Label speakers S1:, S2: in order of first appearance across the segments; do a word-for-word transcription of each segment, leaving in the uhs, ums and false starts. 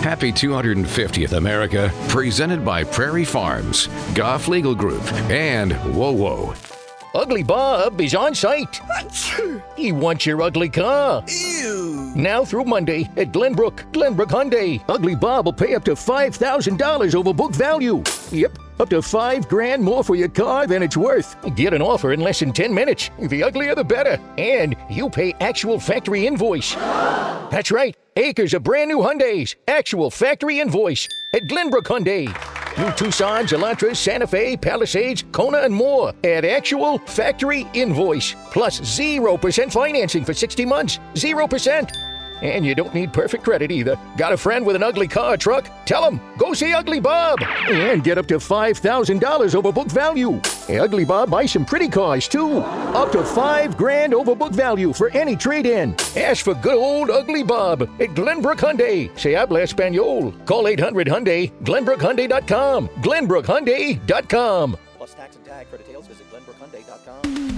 S1: Happy two hundred fiftieth, America, presented by Prairie Farms, Goff Legal Group, and Whoa Whoa.
S2: Ugly Bob is on site. He wants your ugly car.
S3: Ew.
S2: Now through Monday at Glenbrook, Glenbrook Hyundai. Ugly Bob will pay up to five thousand dollars over book value. Yep, up to five grand more for your car than it's worth. Get an offer in less than ten minutes. The uglier the better. And you pay actual factory invoice. That's right, acres of brand new Hyundais. Actual factory invoice at Glenbrook Hyundai. New Tucsons, Elantras, Santa Fe, Palisades, Kona, and more at actual factory invoice. Plus zero percent financing for sixty months. zero percent. And you don't need perfect credit either. Got a friend with an ugly car or truck? Tell him, go see Ugly Bob. And get up to five thousand dollars over book value. Hey, Ugly Bob buys some pretty cars too. Up to five grand over book value for any trade-in. Ask for good old Ugly Bob at Glenbrook Hyundai. Se habla Espanol. Call eight hundred Hyundai, glenbrook hyundai dot com. glenbrook hyundai dot com.
S4: Plus tax and tag. For details, visit glenbrook hyundai dot com.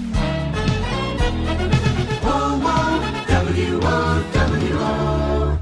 S5: W O W O.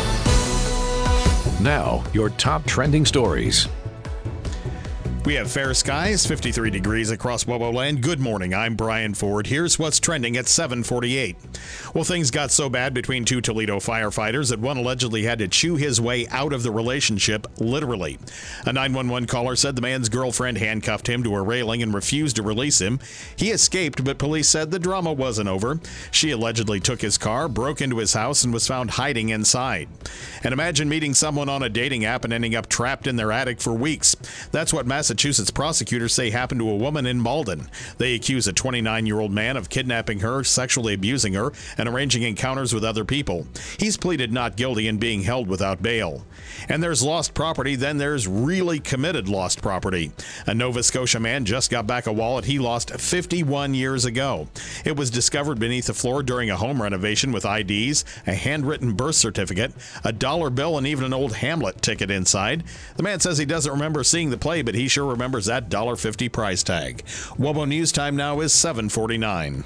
S1: Now, your top trending stories.
S6: We have fair skies, fifty-three degrees across Wobo Land. Good morning, I'm Brian Ford. Here's what's trending at seven forty-eight. Well, things got so bad between two Toledo firefighters that one allegedly had to chew his way out of the relationship, literally. A nine one one caller said the man's girlfriend handcuffed him to a railing and refused to release him. He escaped, but police said the drama wasn't over. She allegedly took his car, broke into his house, and was found hiding inside. And imagine meeting someone on a dating app and ending up trapped in their attic for weeks. That's what Massachusetts Massachusetts prosecutors say happened to a woman in Malden. They accuse a twenty-nine-year-old man of kidnapping her, sexually abusing her, and arranging encounters with other people. He's pleaded not guilty and being held without bail. And there's lost property, then there's really committed lost property. A Nova Scotia man just got back a wallet he lost fifty-one years ago. It was discovered beneath the floor during a home renovation with I Ds, a handwritten birth certificate, a dollar bill, and even an old Hamlet ticket inside. The man says he doesn't remember seeing the play, but he sure remembers that one dollar fifty price tag. Wobo News time now is seven forty-nine.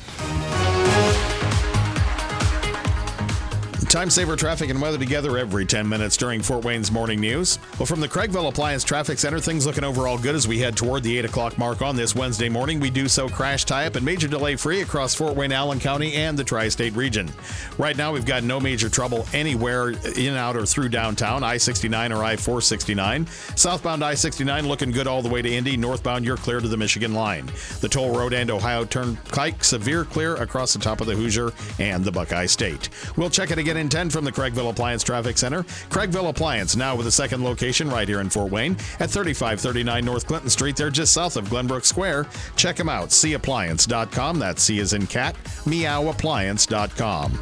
S6: Time saver traffic and weather together every ten minutes during Fort Wayne's morning news. Well, from the Craigville Appliance Traffic Center, things looking overall good as we head toward the eight o'clock mark on this Wednesday morning. We do so crash tie-up and major delay free across Fort Wayne, Allen County, and the tri-state region. Right now, we've got no major trouble anywhere in, out, or through downtown, I sixty-nine or I four sixty-nine. Southbound I sixty-nine looking good all the way to Indy. Northbound, you're clear to the Michigan line. The Toll Road and Ohio Turnpike, severe clear across the top of the Hoosier and the Buckeye State. We'll check it again in ten from the Craigville Appliance Traffic Center. Craigville Appliance, now with a second location right here in Fort Wayne at thirty-five thirty-nine North Clinton Street. They're just south of Glenbrook Square. Check them out, c appliance dot com. That's C as in cat, meow appliance dot com.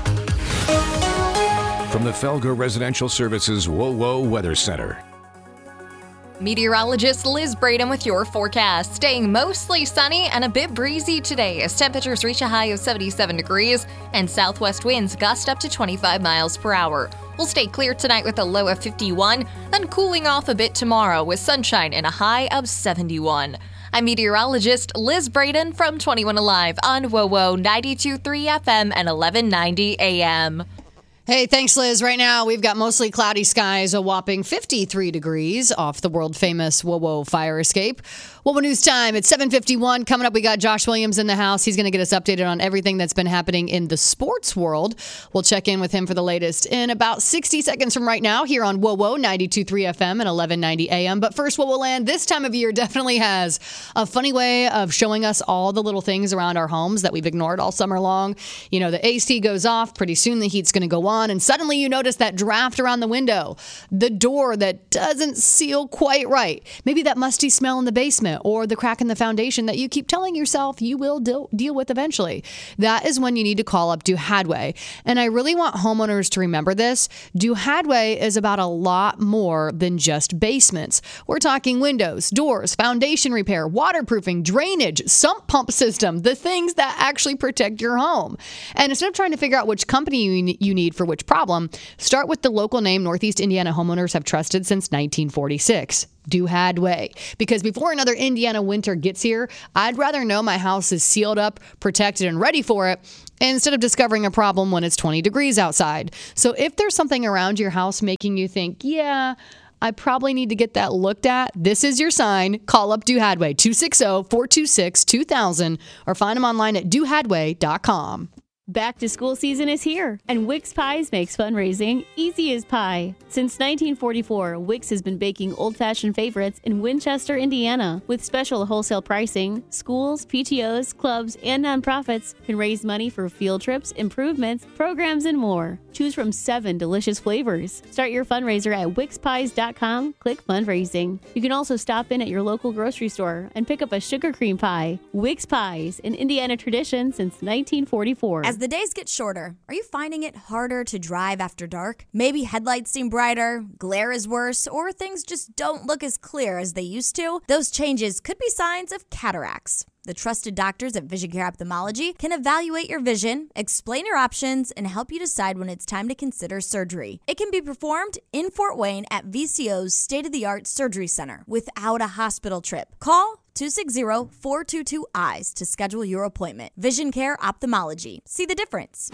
S1: From the Felger Residential Services Whoa Whoa Weather Center.
S7: Meteorologist Liz Braden with your forecast. Staying mostly sunny and a bit breezy today as temperatures reach a high of seventy-seven degrees and southwest winds gust up to twenty-five miles per hour. We'll stay clear tonight with a low of fifty-one, then cooling off a bit tomorrow with sunshine and a high of seventy-one. I'm meteorologist Liz Braden from twenty-one Alive on W O W O ninety-two point three F M and eleven ninety A M.
S8: Hey, thanks, Liz. Right now, we've got mostly cloudy skies, a whopping fifty-three degrees off the world-famous Whoa Whoa fire escape. Wobo News time. It's seven fifty-one. Coming up, we got Josh Williams in the house. He's going to get us updated on everything that's been happening in the sports world. We'll check in with him for the latest in about sixty seconds from right now here on W O W O ninety-two point three F M and eleven ninety A M. But first, Wobo Land this time of year definitely has a funny way of showing us all the little things around our homes that we've ignored all summer long. You know, the A C goes off. Pretty soon, the heat's going to go on. And suddenly, you notice that draft around the window, the door that doesn't seal quite right. Maybe that musty smell in the basement or the crack in the foundation that you keep telling yourself you will deal, deal with eventually. That is when you need to call up Duhadway. And I really want homeowners to remember this. Duhadway is about a lot more than just basements. We're talking windows, doors, foundation repair, waterproofing, drainage, sump pump system, the things that actually protect your home. And instead of trying to figure out which company you, you need for which problem, start with the local name Northeast Indiana homeowners have trusted since nineteen forty-six. Do Hadway. Because before another Indiana winter gets here, I'd rather know my house is sealed up, protected, and ready for it instead of discovering a problem when it's twenty degrees outside. So if there's something around your house making you think, yeah, I probably need to get that looked at, this is your sign. Call up Do Hadway, two six zero, four two six, two thousand, or find them online at do hadway dot com.
S3: Back to school season is here, and Wix Pies makes fundraising easy as pie. Since nineteen forty-four, Wix has been baking old-fashioned favorites in Winchester, Indiana. With special wholesale pricing, schools, P T Os, clubs, and nonprofits can raise money for field trips, improvements, programs, and more. Choose from seven delicious flavors. Start your fundraiser at wix pies dot com, click fundraising. You can also stop in at your local grocery store and pick up a sugar cream pie. Wix Pies, an Indiana tradition since nineteen forty-four.
S9: As the days get shorter, are you finding it harder to drive after dark? Maybe headlights seem brighter, glare is worse, or things just don't look as clear as they used to? Those changes could be signs of cataracts. The trusted doctors at Vision Care Ophthalmology can evaluate your vision, explain your options, and help you decide when it's time to consider surgery. It can be performed in Fort Wayne at V C O's state-of-the-art surgery center without a hospital trip. Call two six zero, four two two, eyes to schedule your appointment. Vision Care Ophthalmology. See the difference.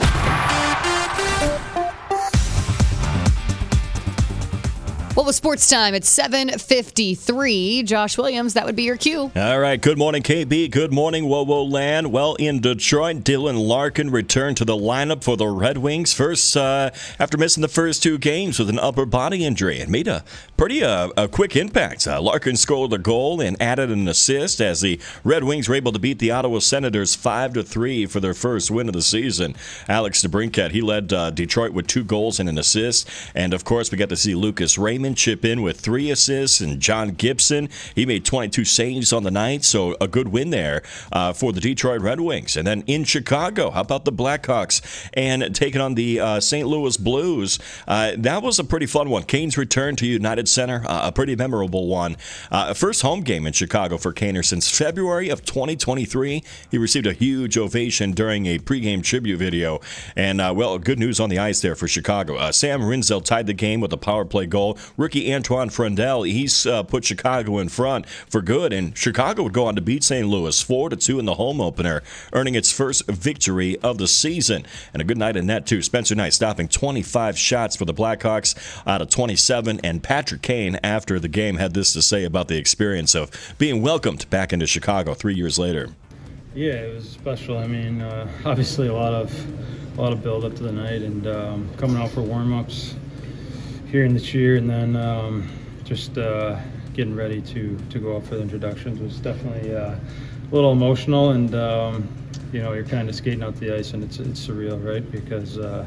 S8: What was sports time? It's seven fifty-three. Josh Williams, that would be your cue.
S10: All right. Good morning, K B. Good morning, Whoa Whoa Land. Well, in Detroit, Dylan Larkin returned to the lineup for the Red Wings first uh, after missing the first two games with an upper body injury and made a pretty uh, a quick impact. Uh, Larkin scored a goal and added an assist as the Red Wings were able to beat the Ottawa Senators five to three for their first win of the season. Alex DeBrincat, he led uh, Detroit with two goals and an assist. And, of course, we got to see Lucas Raymond chip in with three assists, and John Gibson, he made twenty-two saves on the night, so a good win there uh, for the Detroit Red Wings. And then in Chicago, how about the Blackhawks and taking on the uh, Saint Louis Blues? Uh, that was a pretty fun one. Kane's return to United Center, uh, a pretty memorable one. Uh, first home game in Chicago for Kaner since February of twenty twenty-three. He received a huge ovation during a pregame tribute video. And, uh, well, good news on the ice there for Chicago. Uh, Sam Rinzel tied the game with a power play goal. Rookie Antoine Frendel, he's uh, put Chicago in front for good, and Chicago would go on to beat Saint Louis four to two in the home opener, earning its first victory of the season. And a good night in net, too. Spencer Knight stopping twenty-five shots for the Blackhawks out of twenty-seven, and Patrick Kane, after the game, had this to say about the experience of being welcomed back into Chicago three years later.
S11: Yeah, it was special. I mean, uh, obviously a lot of a lot of build up to the night, and um, coming out for warm-ups here in the cheer, and then um, just uh, getting ready to, to go up for the introductions was definitely uh, a little emotional, and um, you know, you're kind of skating out the ice, and it's it's surreal, right? Because uh,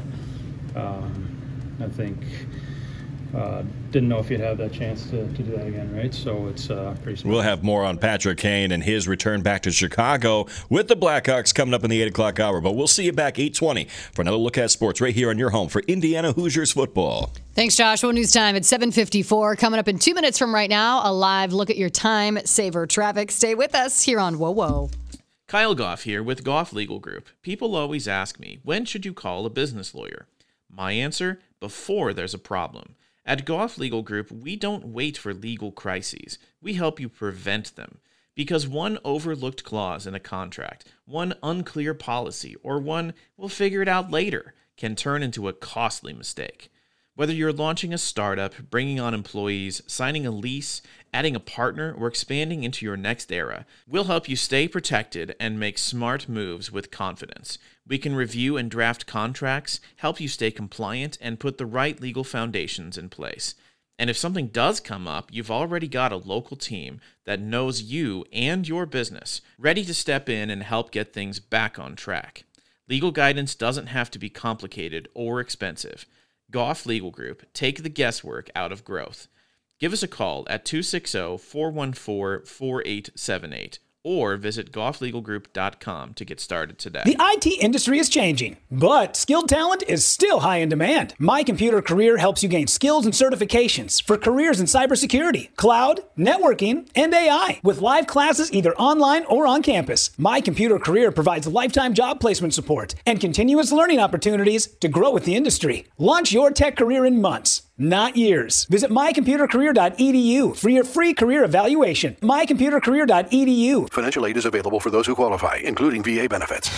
S11: um, I think uh, didn't know if you'd have that chance to, to do that again, right? So it's uh, pretty special.
S10: We'll have more on Patrick Kane and his return back to Chicago with the Blackhawks coming up in the eight o'clock hour. But we'll see you back eight twenty for another look at sports right here on your home for Indiana Hoosiers football.
S8: Thanks, Josh. Well, news time at seven fifty-four. Coming up in two minutes from right now, a live look at your time saver traffic. Stay with us here on Whoa Whoa.
S12: Kyle Goff here with Goff Legal Group. People always ask me, when should you call a business lawyer? My answer, before there's a problem. At Goff Legal Group, we don't wait for legal crises. We help you prevent them. Because one overlooked clause in a contract, one unclear policy, or one we'll figure it out later can turn into a costly mistake. Whether you're launching a startup, bringing on employees, signing a lease, adding a partner, or expanding into your next era, we'll help you stay protected and make smart moves with confidence. We can review and draft contracts, help you stay compliant, and put the right legal foundations in place. And if something does come up, you've already got a local team that knows you and your business, ready to step in and help get things back on track. Legal guidance doesn't have to be complicated or expensive. Goff Legal Group, take the guesswork out of growth. Give us a call at two six zero, four one four, four eight seven eight or visit goff legal group dot com to get started today.
S13: The I T industry is changing, but skilled talent is still high in demand. My Computer Career helps you gain skills and certifications for careers in cybersecurity, cloud, networking, and A I with live classes either online or on campus. My Computer Career provides lifetime job placement support and continuous learning opportunities to grow with the industry. Launch your tech career in months. not years. Visit my computer career dot e d u for your free career evaluation. my computer career dot e d u.
S14: Financial aid is available for those who qualify, including V A benefits.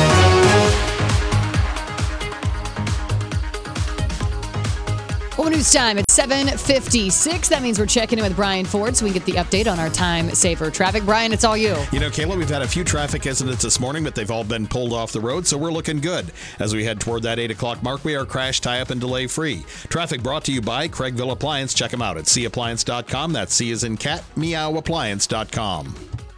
S8: Well, news time at seven fifty-six. That means we're checking in with Brian Ford so we can get the update on our time saver traffic. Brian, it's all you.
S6: You know, Kayla, we've had a few traffic incidents this morning, but they've all been pulled off the road, so we're looking good. As we head toward that eight o'clock mark, we are crash, tie-up, and delay-free. Traffic brought to you by Craigville Appliance. Check them out at c appliance dot com. That's C as in cat, meow appliance dot com.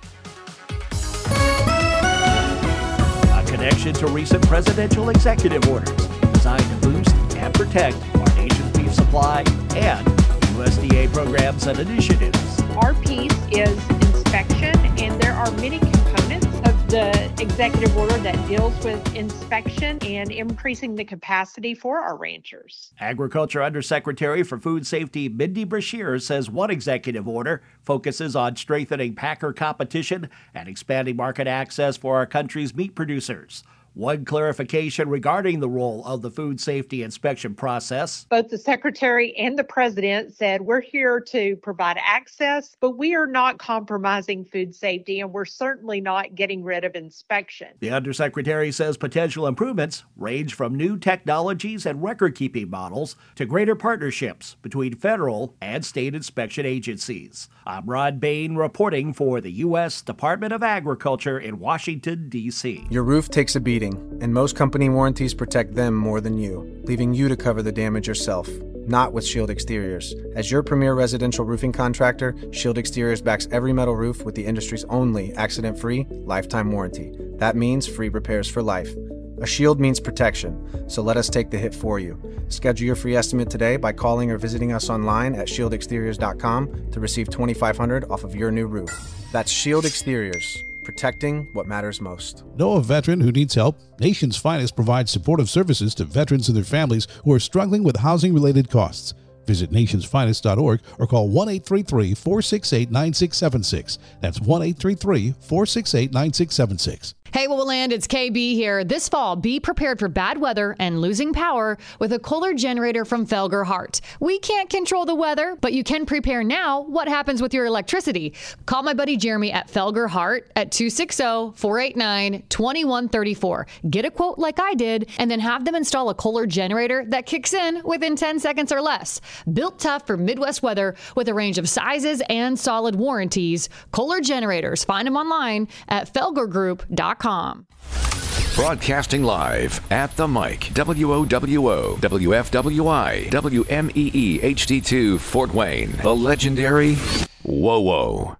S15: A connection to recent presidential executive orders designed to boost and protect our nation's beef supply and U S D A programs and initiatives.
S16: Our piece is inspection, and there are many components of the executive order that deals with inspection and increasing the capacity for our ranchers.
S15: Agriculture Undersecretary for Food Safety Mindy Brashear says one executive order focuses on strengthening packer competition and expanding market access for our country's meat producers. One clarification regarding the role of the food safety inspection process.
S16: Both the Secretary and the President said we're here to provide access, but we are not compromising food safety, and we're certainly not getting rid of inspection.
S15: The Undersecretary says potential improvements range from new technologies and record-keeping models to greater partnerships between federal and state inspection agencies. I'm Rod Bain reporting for the U S Department of Agriculture in Washington, D C
S17: Your roof takes a beating, and most company warranties protect them more than you, leaving you to cover the damage yourself. Not with Shield Exteriors. As your premier residential roofing contractor, Shield Exteriors backs every metal roof with the industry's only accident-free, lifetime warranty. That means free repairs for life. A shield means protection, so let us take the hit for you. Schedule your free estimate today by calling or visiting us online at shield exteriors dot com to receive twenty-five hundred dollars off of your new roof. That's Shield Exteriors, protecting what matters most.
S18: Know a veteran who needs help? Nation's Finest provides supportive services to veterans and their families who are struggling with housing-related costs. Visit nationsfinest dot org or call one eight three three, four six eight, nine six seven six. That's one eight three three, four six eight, nine six seven six.
S8: Hey, what will land? It's K B here. This fall, be prepared for bad weather and losing power with a Kohler generator from Felger Hart. We can't control the weather, but you can prepare now. What happens with your electricity? Call my buddy Jeremy at Felger Hart at two six zero, four eight nine, two one three four. Get a quote like I did, and then have them install a Kohler generator that kicks in within ten seconds or less. Built tough for Midwest weather with a range of sizes and solid warranties. Kohler generators. Find them online at felger group dot com.
S1: Broadcasting live at the mic, W O W O, W F W I, W M E E H D two, Fort Wayne, the legendary WOWO.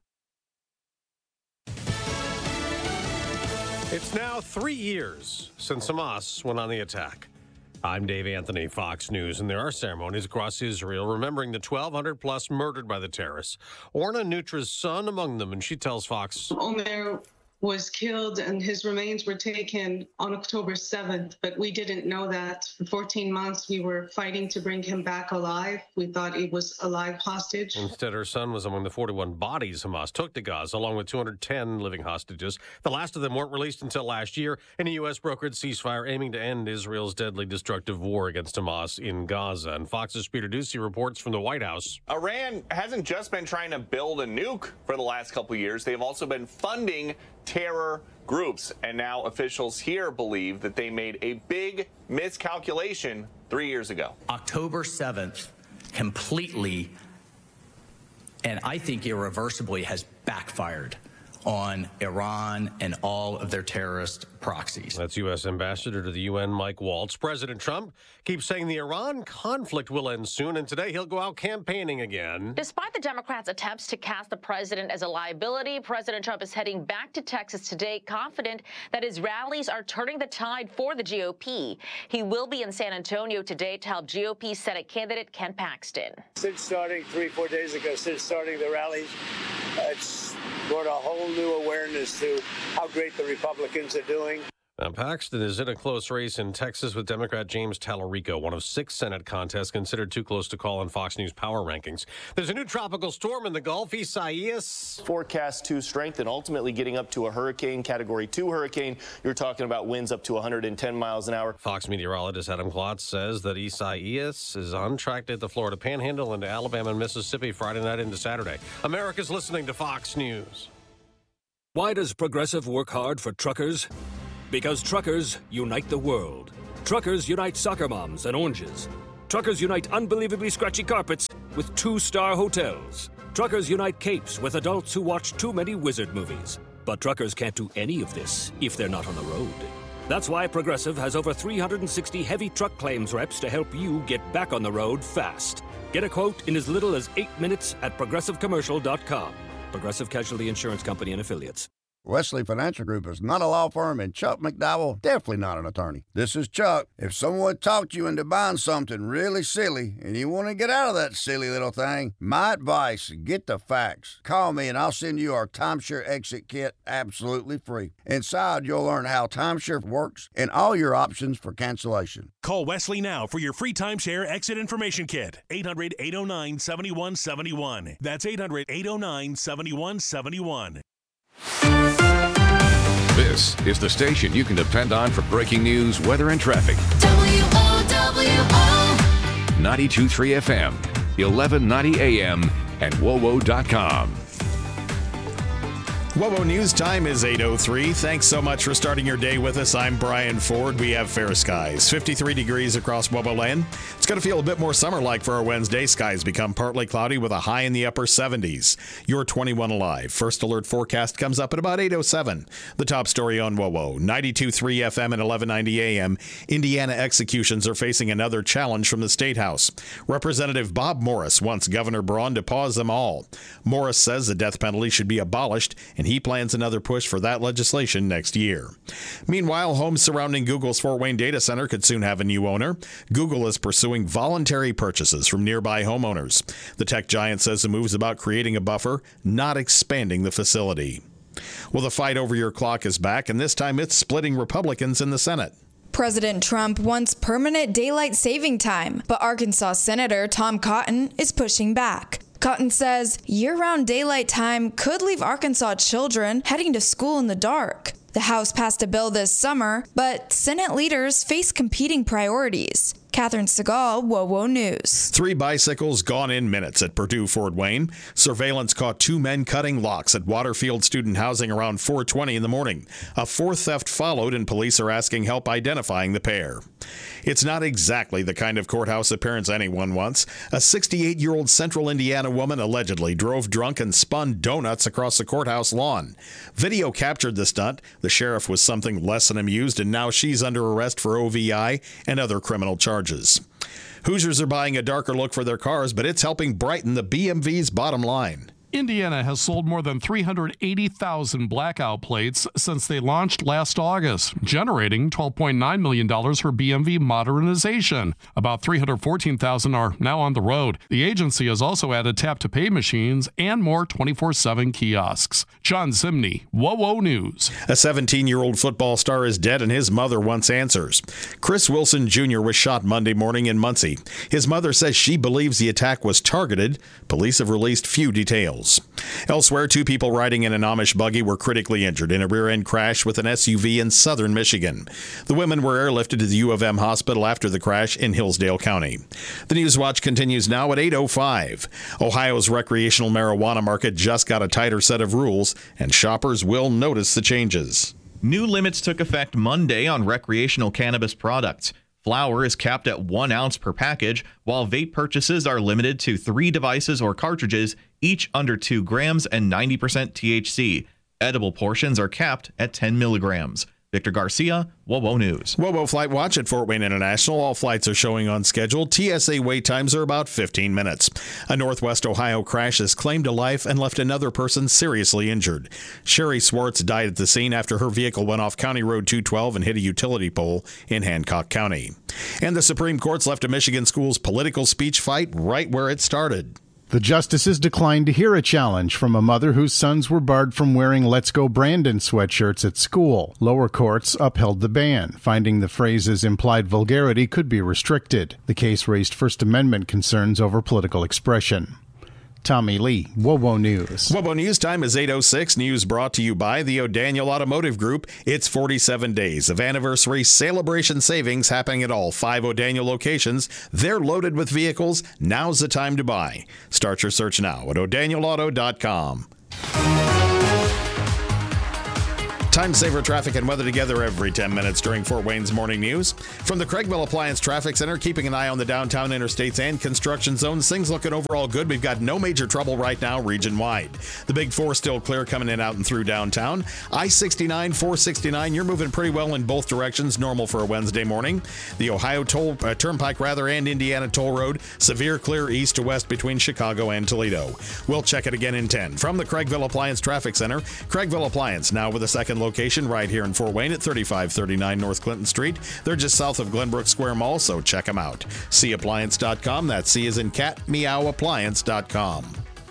S19: It's now three years since Hamas went on the attack. I'm Dave Anthony, Fox News, and there are ceremonies across Israel remembering the twelve hundred plus murdered by the terrorists. Orna Nutra's son among them, and she tells Fox.
S20: Omer was killed and his remains were taken on October seventh, but we didn't know that. For fourteen months, we were fighting to bring him back alive. We thought he was a live hostage.
S19: Instead, her son was among the forty-one bodies Hamas took to Gaza, along with two hundred ten living hostages. The last of them weren't released until last year in a U S brokered ceasefire aiming to end Israel's deadly destructive war against Hamas in Gaza. And Fox's Peter Doocy reports from the White House.
S21: Iran hasn't just been trying to build a nuke for the last couple of years. They've also been funding terror groups, and now officials here believe that they made a big miscalculation three years ago.
S22: October seventh completely, and I think irreversibly, has backfired on Iran and all of their terrorist proxies.
S19: That's U S Ambassador to the U N, Mike Waltz. President Trump keeps saying the Iran conflict will end soon, and today he'll go out campaigning again.
S23: Despite the Democrats' attempts to cast the president as a liability, President Trump is heading back to Texas today, confident that his rallies are turning the tide for the G O P. He will be in San Antonio today to help G O P Senate candidate Ken Paxton.
S24: Since starting three, four days ago, since starting the rallies, uh, it's brought a whole new awareness to how great the Republicans are doing.
S19: Now, Paxton is in a close race in Texas with Democrat James Tallarico, one of six Senate contests considered too close to call on Fox News power rankings. There's a new tropical storm in the Gulf, Isaias.
S2: Forecast to strengthen, ultimately getting up to a hurricane, category two hurricane. You're talking about winds up to one hundred ten miles an hour.
S19: Fox meteorologist Adam Klotz says that Isaias is on track to hit the Florida Panhandle into Alabama and Mississippi Friday night into Saturday. America's listening to Fox News.
S4: Why does Progressive work hard for truckers? Because truckers unite the world. Truckers unite soccer moms and oranges. Truckers unite unbelievably scratchy carpets with two-star hotels. Truckers unite capes with adults who watch too many wizard movies. But truckers can't do any of this if they're not on the road. That's why Progressive has over three hundred sixty heavy truck claims reps to help you get back on the road fast. Get a quote in as little as eight minutes at progressive commercial dot com. Progressive Casualty Insurance Company and Affiliates.
S5: Wesley Financial Group is not a law firm, and Chuck McDowell definitely not an attorney. This is Chuck. If someone talked you into buying something really silly and you want to get out of that silly little thing, my advice, get the facts. Call me and I'll send you our timeshare exit kit absolutely free. Inside, you'll learn how timeshare works and all your options for cancellation.
S7: Call Wesley now for your free timeshare exit information kit. eight hundred, eight oh nine, seven one seven one. That's eight hundred, eight oh nine, seven one seven one.
S1: This is the station you can depend on for breaking news, weather, and traffic.
S25: W O W O
S1: ninety-two point three F M, eleven ninety A M, and W O W O dot com.
S6: W O W O News Time is eight oh three. Thanks so much for starting your day with us. I'm Brian Ford. We have fair skies. fifty-three degrees across W O W O land. It's going to feel a bit more summer-like for our Wednesday. Skies become partly cloudy with a high in the upper seventies. Your twenty-one alive. First alert forecast comes up at about eight oh seven. The top story on W O W O. ninety-two point three F M and eleven ninety A M. Indiana executions are facing another challenge from the State House. Representative Bob Morris wants Governor Braun to pause them all. Morris says the death penalty should be abolished, and he plans another push for that legislation next year. Meanwhile, homes surrounding Google's Fort Wayne data center could soon have a new owner. Google is pursuing voluntary purchases from nearby homeowners. The tech giant says the move is about creating a buffer, not expanding the facility. Well, the fight over your clock is back, and this time it's splitting Republicans in the Senate.
S26: President Trump wants permanent daylight saving time, but Arkansas Senator Tom Cotton is pushing back. Cotton says year-round daylight time could leave Arkansas children heading to school in the dark. The House passed a bill this summer, but Senate leaders face competing priorities. Catherine Segal, W O W O News.
S6: Three bicycles gone in minutes at Purdue Fort Wayne. Surveillance caught two men cutting locks at Waterfield student housing around four twenty in the morning. A fourth theft followed, and police are asking help identifying the pair. It's not exactly the kind of courthouse appearance anyone wants. A sixty-eight-year-old Central Indiana woman allegedly drove drunk and spun donuts across the courthouse lawn. Video captured the stunt. The sheriff was something less than amused, and now she's under arrest for O V I and other criminal charges. Hoosiers are buying a darker look for their cars, but it's helping brighten the B M V's bottom line.
S27: Indiana has sold more than three hundred eighty thousand blackout plates since they launched last August, generating twelve point nine million dollars for B M V modernization. About three hundred fourteen thousand are now on the road. The agency has also added tap-to-pay machines and more twenty-four seven kiosks. John Zimney, W O W O News.
S6: A seventeen-year-old football star is dead, and his mother wants answers. Chris Wilson Junior was shot Monday morning in Muncie. His mother says she believes the attack was targeted. Police have released few details. Elsewhere, two people riding in an Amish buggy were critically injured in a rear-end crash with an S U V in southern Michigan. The women were airlifted to the U of M hospital after the crash in Hillsdale County. The News Watch continues now at eight oh five. Ohio's recreational marijuana market just got a tighter set of rules, and shoppers will notice the changes.
S28: New limits took effect Monday on recreational cannabis products. Flower is capped at one ounce per package, while vape purchases are limited to three devices or cartridges, each under two grams and ninety percent T H C. Edible portions are capped at ten milligrams. Victor Garcia, W O W O News.
S6: W O W O Flight Watch at Fort Wayne International. All flights are showing on schedule. T S A wait times are about fifteen minutes. A Northwest Ohio crash has claimed a life and left another person seriously injured. Sherry Swartz died at the scene after her vehicle went off County Road two twelve and hit a utility pole in Hancock County. And the Supreme Court's left a Michigan school's political speech fight right where it started.
S3: The justices declined to hear a challenge from a mother whose sons were barred from wearing Let's Go Brandon sweatshirts at school. Lower courts upheld the ban, finding the phrase's implied vulgarity could be restricted. The case raised First Amendment concerns over political expression. Tommy Lee, WOWO News.
S6: WOWO News time is eight oh six. News brought to you by the O'Daniel Automotive Group. It's forty-seven days of anniversary celebration savings happening at all five O'Daniel locations. They're loaded with vehicles. Now's the time to buy. Start your search now at o'daniel auto dot com. Time saver traffic and weather together every ten minutes during Fort Wayne's Morning News. From the Craigville Appliance Traffic Center, keeping an eye on the downtown interstates and construction zones. Things looking overall good. We've got no major trouble right now region-wide. The Big Four still clear coming in out and through downtown. I sixty-nine, four sixty-nine, you're moving pretty well in both directions, normal for a Wednesday morning. The Ohio toll, uh, Turnpike rather and Indiana Toll Road, severe clear east to west between Chicago and Toledo. We'll check it again in ten. From the Craigville Appliance Traffic Center, Craigville Appliance now with a second location right here in Fort Wayne at thirty-five thirty-nine North Clinton Street. They're just south of Glenbrook Square Mall, so check them out. C appliance dot com. That's C as in cat, meow appliance dot com.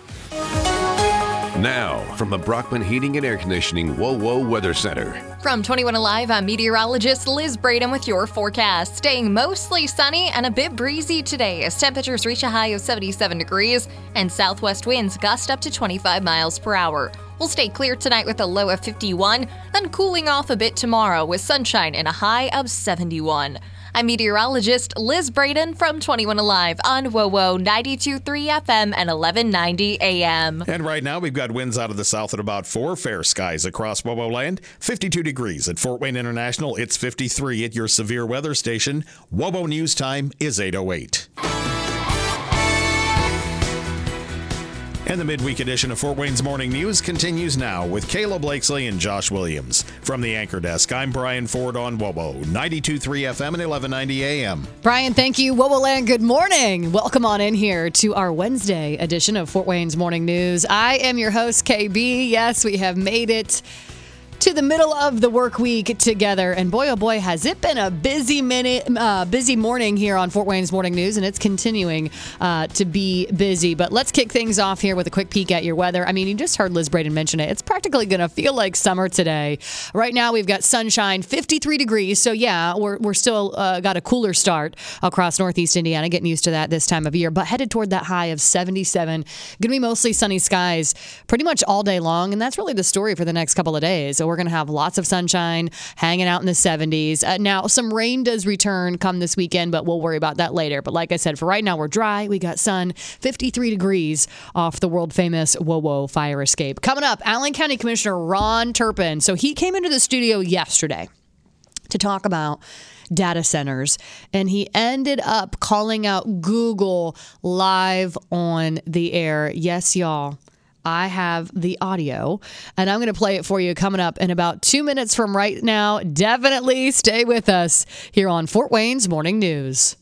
S1: Now, from the Brockman Heating and Air Conditioning WOWO Weather Center.
S9: From twenty-one Alive, I'm meteorologist Liz Braden with your forecast. Staying mostly sunny and a bit breezy today as temperatures reach a high of seventy-seven degrees and southwest winds gust up to twenty-five miles per hour. We'll stay clear tonight with a low of fifty-one, then cooling off a bit tomorrow with sunshine and a high of seventy-one. I'm meteorologist Liz Braden from twenty-one Alive on WOWO ninety-two point three F M and eleven ninety A M.
S6: And right now we've got winds out of the south at about four. Fair skies across WOWO land. fifty-two degrees at Fort Wayne International. It's fifty-three at your severe weather station. WOWO News time is eight oh eight. And the midweek edition of Fort Wayne's Morning News continues now with Kayla Blakesley and Josh Williams. From the Anchor Desk, I'm Brian Ford on WOWO ninety-two point three F M and eleven ninety A M.
S8: Brian, thank you. WOWO Land, good morning. Welcome on in here to our Wednesday edition of Fort Wayne's Morning News. I am your host, K B. Yes, we have made it to the middle of the work week together, and boy oh boy has it been a busy minute uh, busy morning here on Fort Wayne's Morning News, and it's continuing uh, to be busy. But let's kick things off here with a quick peek at your weather. I mean, you just heard Liz Braden mention it. It's practically going to feel like summer today. Right now we've got sunshine, fifty-three degrees, so yeah, we're, we're still uh, got a cooler start across northeast Indiana, getting used to that this time of year, but headed toward that high of seventy-seven. Going to be mostly sunny skies pretty much all day long, and that's really the story for the next couple of days. So we're going to have lots of sunshine, hanging out in the seventies. Uh, now, some rain does return come this weekend, but we'll worry about that later. But like I said, for right now, we're dry. We got sun, fifty-three degrees off the world-famous WOWO fire escape. Coming up, Allen County Commissioner Ron Turpin. So he came into the studio yesterday to talk about data centers, and he ended up calling out Google live on the air. Yes, y'all. I have the audio, and I'm going to play it for you coming up in about two minutes from right now. Definitely stay with us here on Fort Wayne's Morning News.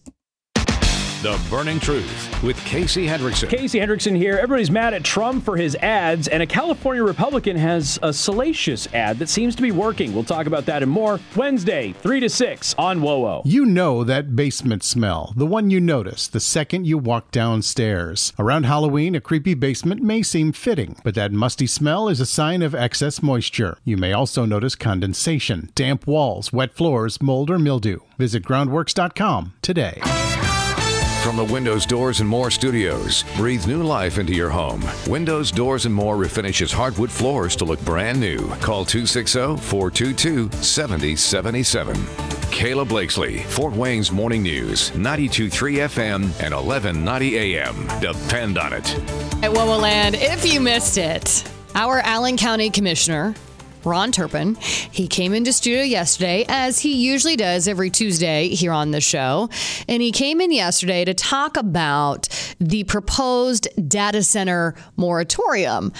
S1: The Burning Truth with Casey Hendrickson.
S10: Casey Hendrickson here. Everybody's mad at Trump for his ads, and a California Republican has a salacious ad that seems to be working. We'll talk about that and more Wednesday, three to six on WOWO.
S3: You know that basement smell, the one you notice the second you walk downstairs. Around Halloween, a creepy basement may seem fitting, but that musty smell is a sign of excess moisture. You may also notice condensation, damp walls, wet floors, mold, or mildew. Visit groundworks dot com today.
S1: From the Windows, Doors, and More studios, breathe new life into your home. Windows, Doors, and More refinishes hardwood floors to look brand new. Call two six zero, four two two, seven zero seven seven. Kayla Blakesley, Fort Wayne's Morning News, ninety-two point three F M and eleven ninety A M. Depend on it.
S8: At WOWO Land, if you missed it, our Allen County Commissioner, Ron Turpin, he came into studio yesterday, as he usually does every Tuesday here on the show. And he came in yesterday to talk about the proposed data center moratorium.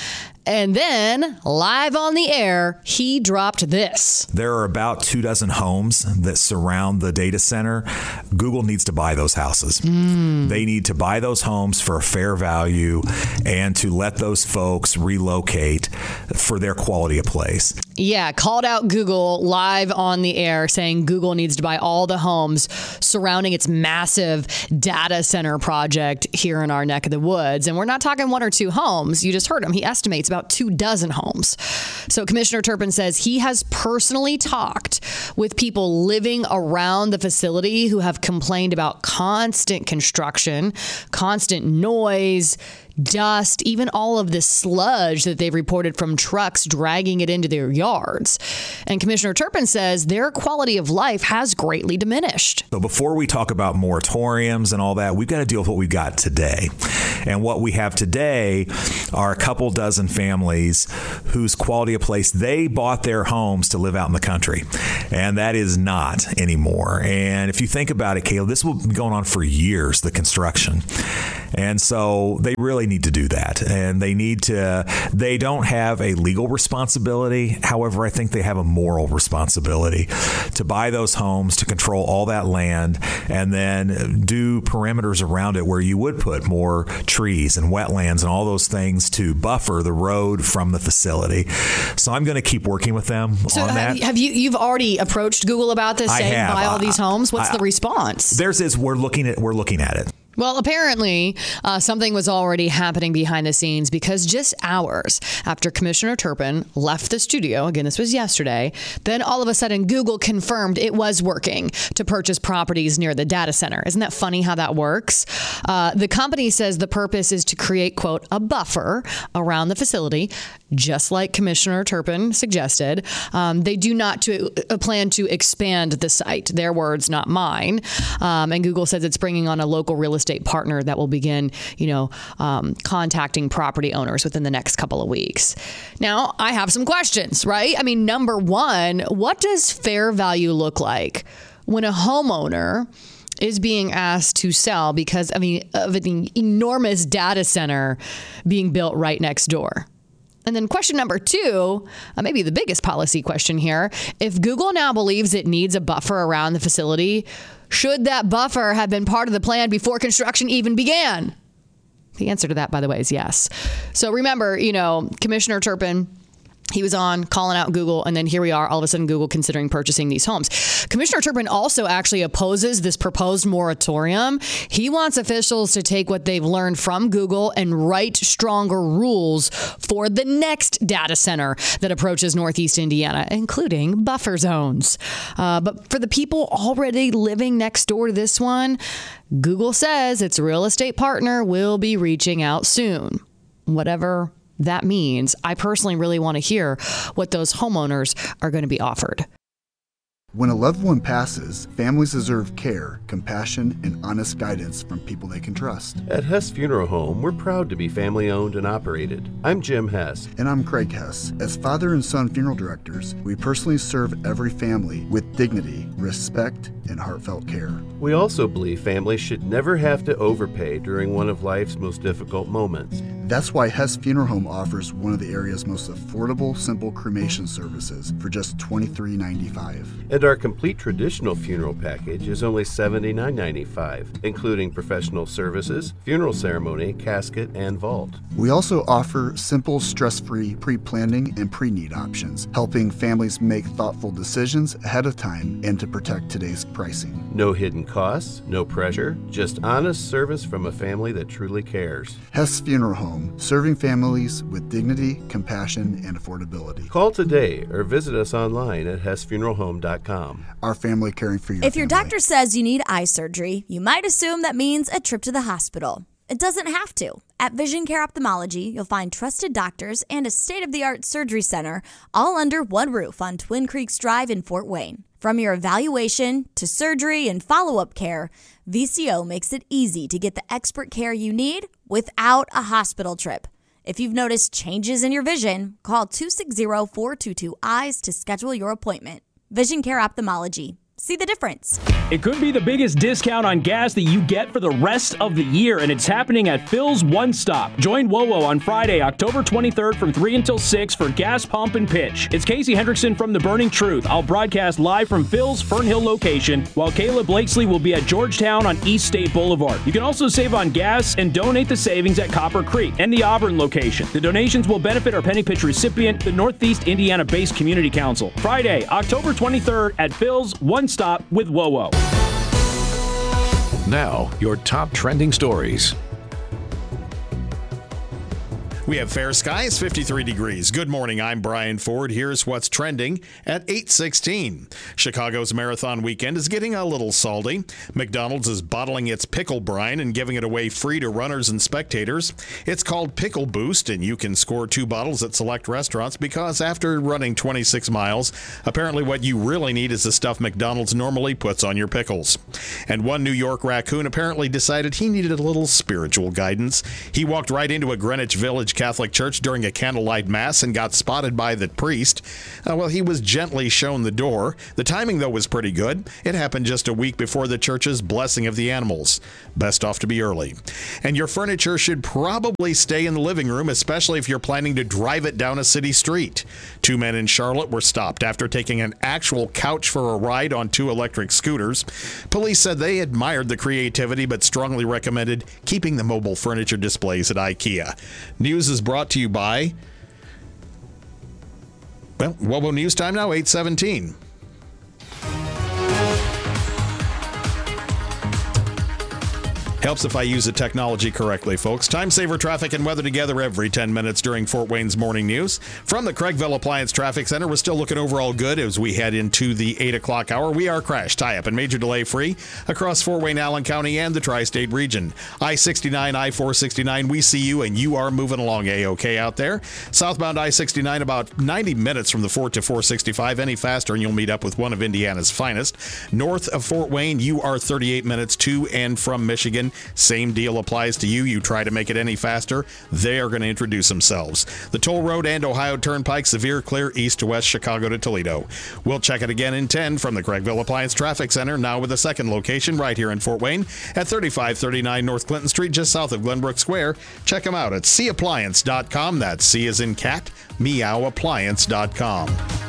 S8: And then, live on the air, he dropped this.
S11: There are about two dozen homes that surround the data center. Google needs to buy those houses. Mm. They need to buy those homes for a fair value and to let those folks relocate for their quality of place.
S8: Yeah, called out Google live on the air, saying Google needs to buy all the homes surrounding its massive data center project here in our neck of the woods. And we're not talking one or two homes. You just heard him. He estimates about two dozen homes. So Commissioner Turpin says he has personally talked with people living around the facility who have complained about constant construction, constant noise, dust, even all of this sludge that they've reported from trucks dragging it into their yards. And Commissioner Turpin says their quality of life has greatly diminished.
S11: So before we talk about moratoriums and all that, we've got to deal with what we've got today. And what we have today are a couple dozen families whose quality of place, they bought their homes to live out in the country. And that is not anymore. And if you think about it, Caleb, this will be going on for years, the construction. And so they really need to do that. And they need to, they don't have a legal responsibility. However, I think they have a moral responsibility to buy those homes, to control all that land, and then do perimeters around it where you would put more trees and wetlands and all those things to buffer the road from the facility. So I'm going to keep working with them
S8: so
S11: on
S8: have
S11: that.
S8: You, have you, you've already approached Google about this,
S11: I
S8: saying
S11: have.
S8: buy all these homes? What's
S11: I,
S8: the response?
S11: Theirs is we're looking at, we're looking at it.
S8: Well, apparently, uh, something was already happening behind the scenes because just hours after Commissioner Turpin left the studio, again, this was yesterday, then all of a sudden Google confirmed it was working to purchase properties near the data center. Isn't that funny how that works? Uh, the company says the purpose is to create, quote, a buffer around the facility, just like Commissioner Turpin suggested. Um, they do not to, uh, plan to expand the site. Their words, not mine. Um, and Google says it's bringing on a local real estate partner that will begin, you know, um, contacting property owners within the next couple of weeks. Now, I have some questions, right? I mean, number one, what does fair value look like when a homeowner is being asked to sell because I mean, of an enormous data center being built right next door? And then question number two, uh, maybe the biggest policy question here. If Google now believes it needs a buffer around the facility, should that buffer have been part of the plan before construction even began? The answer to that, by the way, is yes. So remember, you know, Commissioner Turpin, he was on calling out Google, and then here we are, all of a sudden Google considering purchasing these homes. Commissioner Turpin also actually opposes this proposed moratorium. He wants officials to take what they've learned from Google and write stronger rules for the next data center that approaches Northeast Indiana, including buffer zones. Uh, but for the people already living next door to this one, Google says its real estate partner will be reaching out soon. Whatever that means, I personally really want to hear what those homeowners are going to be offered.
S12: When a loved one passes, families deserve care, compassion, and honest guidance from people they can trust.
S13: At Hess Funeral Home, we're proud to be family-owned and operated. I'm Jim Hess.
S12: And I'm Craig Hess. As father and son funeral directors, we personally serve every family with dignity, respect, and heartfelt care.
S13: We also believe families should never have to overpay during one of life's most difficult moments.
S12: That's why Hess Funeral Home offers one of the area's most affordable, simple cremation services for just twenty-three ninety-five.
S13: And our complete traditional funeral package is only seventy-nine ninety-five, including professional services, funeral ceremony, casket, and vault.
S12: We also offer simple, stress-free pre-planning and pre-need options, helping families make thoughtful decisions ahead of time and to protect today's pricing.
S13: No hidden costs, no pressure, just honest service from a family that truly cares.
S12: Hess Funeral Home, serving families with dignity, compassion, and affordability.
S13: Call today or visit us online at hess funeral home dot com.
S12: Our family caring for your
S14: If your
S12: family.
S14: doctor says you need eye surgery, you might assume that means a trip to the hospital. It doesn't have to. At Vision Care Ophthalmology, you'll find trusted doctors and a state-of-the-art surgery center all under one roof on Twin Creeks Drive in Fort Wayne. From your evaluation to surgery and follow-up care, V C O makes it easy to get the expert care you need without a hospital trip. If you've noticed changes in your vision, call two six zero, four two two, E Y E S to schedule your appointment. Vision Care Ophthalmology. See the difference.
S10: It could be the biggest discount on gas that you get for the rest of the year, and it's happening at Phil's One Stop. Join WoWo on Friday, October twenty-third from three until six for Gas Pump and Pitch. It's Casey Hendrickson from The Burning Truth. I'll broadcast live from Phil's Fernhill location, while Kayla Blakesley will be at Georgetown on East State Boulevard. You can also save on gas and donate the savings at Copper Creek and the Auburn location. The donations will benefit our Penny Pitch recipient, the Northeast Indiana-based Community Council. Friday, October twenty-third at Phil's One Stop with WoWo.
S1: Now, your top trending stories.
S6: We have fair skies, fifty-three degrees. Good morning, I'm Brian Ford. Here's what's trending at eight sixteen. Chicago's marathon weekend is getting a little salty. McDonald's is bottling its pickle brine and giving it away free to runners and spectators. It's called Pickle Boost, and you can score two bottles at select restaurants because after running twenty-six miles, apparently what you really need is the stuff McDonald's normally puts on your pickles. And one New York raccoon apparently decided he needed a little spiritual guidance. He walked right into a Greenwich Village Catholic church during a candlelight mass and got spotted by the priest. Uh, well, he was gently shown the door. The timing, though, was pretty good. It happened just a week before the church's blessing of the animals. Best off to be early. And your furniture should probably stay in the living room, especially if you're planning to drive it down a city street. Two men in Charlotte were stopped after taking an actual couch for a ride on two electric scooters. Police said they admired the creativity but strongly recommended keeping the mobile furniture displays at IKEA. News is brought to you by, well, WoWo News Time now, eight seventeen. Helps if I use the technology correctly, folks. Time saver traffic and weather together every ten minutes during Fort Wayne's morning news. From the Craigville Appliance Traffic Center, we're still looking overall good as we head into the eight o'clock hour. We are crash, tie-up, and major delay free across Fort Wayne, Allen County, and the tri-state region. I sixty-nine, I four sixty-nine, we see you, and you are moving along A-OK out there. Southbound I sixty-nine, about ninety minutes from the Fort to four sixty-five. Any faster, and you'll meet up with one of Indiana's finest. North of Fort Wayne, you are thirty-eight minutes to and from Michigan. Same deal applies to you. You try to make it any faster, they are going to introduce themselves. The Toll Road and Ohio Turnpike, severe clear east to west, Chicago to Toledo. We'll check it again in ten from the Craigville Appliance Traffic Center, now with a second location right here in Fort Wayne at thirty-five thirty-nine North Clinton Street, just south of Glenbrook Square. Check them out at c appliance dot com. That's C as in cat, meow appliance dot com.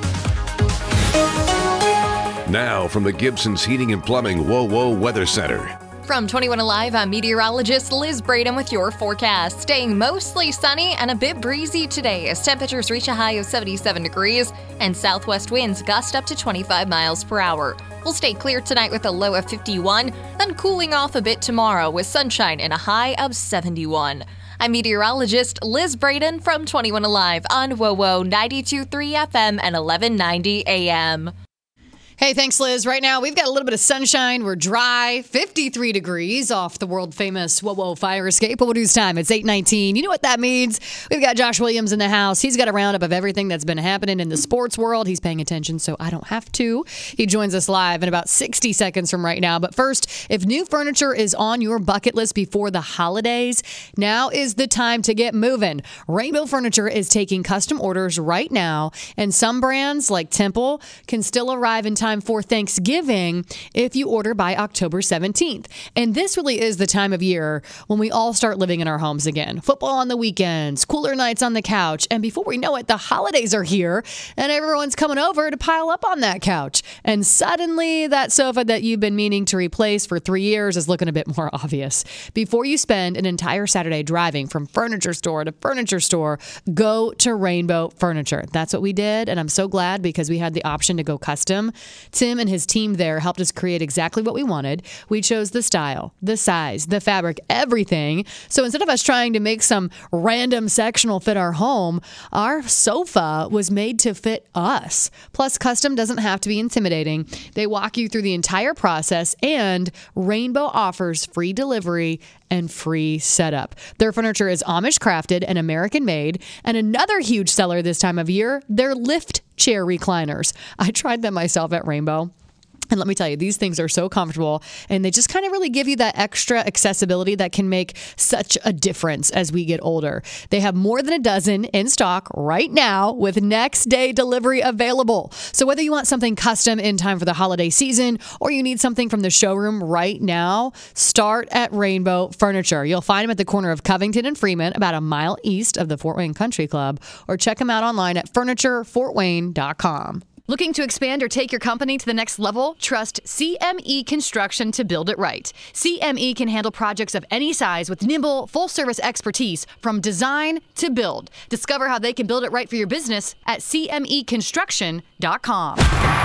S1: Now from the Gibson's Heating and Plumbing WoWo Weather Center.
S9: From twenty-one Alive, I'm meteorologist Liz Braden with your forecast. Staying mostly sunny and a bit breezy today as temperatures reach a high of seventy-seven degrees and southwest winds gust up to twenty-five miles per hour. We'll stay clear tonight with a low of fifty-one, then cooling off a bit tomorrow with sunshine and a high of seventy-one. I'm meteorologist Liz Braden from twenty-one Alive on WoWo ninety-two point three F M and eleven ninety A M.
S8: Hey, thanks, Liz. Right now, we've got a little bit of sunshine. We're dry, fifty-three degrees off the world-famous WoWo fire escape. WoWo News Time, it's eight nineteen. You know what that means? We've got Josh Williams in the house. He's got a roundup of everything that's been happening in the sports world. He's paying attention, so I don't have to. He joins us live in about sixty seconds from right now. But first, if new furniture is on your bucket list before the holidays, now is the time to get moving. Rainbow Furniture is taking custom orders right now, and some brands, like Temple, can still arrive in time for Thanksgiving if you order by October seventeenth. And this really is the time of year when we all start living in our homes again. Football on the weekends, cooler nights on the couch, and before we know it, the holidays are here and everyone's coming over to pile up on that couch. And suddenly that sofa that you've been meaning to replace for three years is looking a bit more obvious. Before you spend an entire Saturday driving from furniture store to furniture store, go to Rainbow Furniture. That's what we did, and I'm so glad because we had the option to go custom. Tim and his team there helped us create exactly what we wanted. We chose the style, the size, the fabric, everything. So instead of us trying to make some random sectional fit our home, our sofa was made to fit us. Plus, custom doesn't have to be intimidating. They walk you through the entire process, and Rainbow offers free delivery and free setup. Their furniture is Amish crafted and American made. And another huge seller this time of year, their lift chair recliners. I tried them myself at Rainbow. And let me tell you, these things are so comfortable, and they just kind of really give you that extra accessibility that can make such a difference as we get older. They have more than a dozen in stock right now with next day delivery available. So whether you want something custom in time for the holiday season or you need something from the showroom right now, start at Rainbow Furniture. You'll find them at the corner of Covington and Freeman, about a mile east of the Fort Wayne Country Club, or check them out online at furniture fort wayne dot com. Looking to expand or take your company to the next level? Trust C M E Construction to build it right. C M E can handle projects of any size with nimble, full-service expertise from design to build. Discover how they can build it right for your business at c m e construction dot com.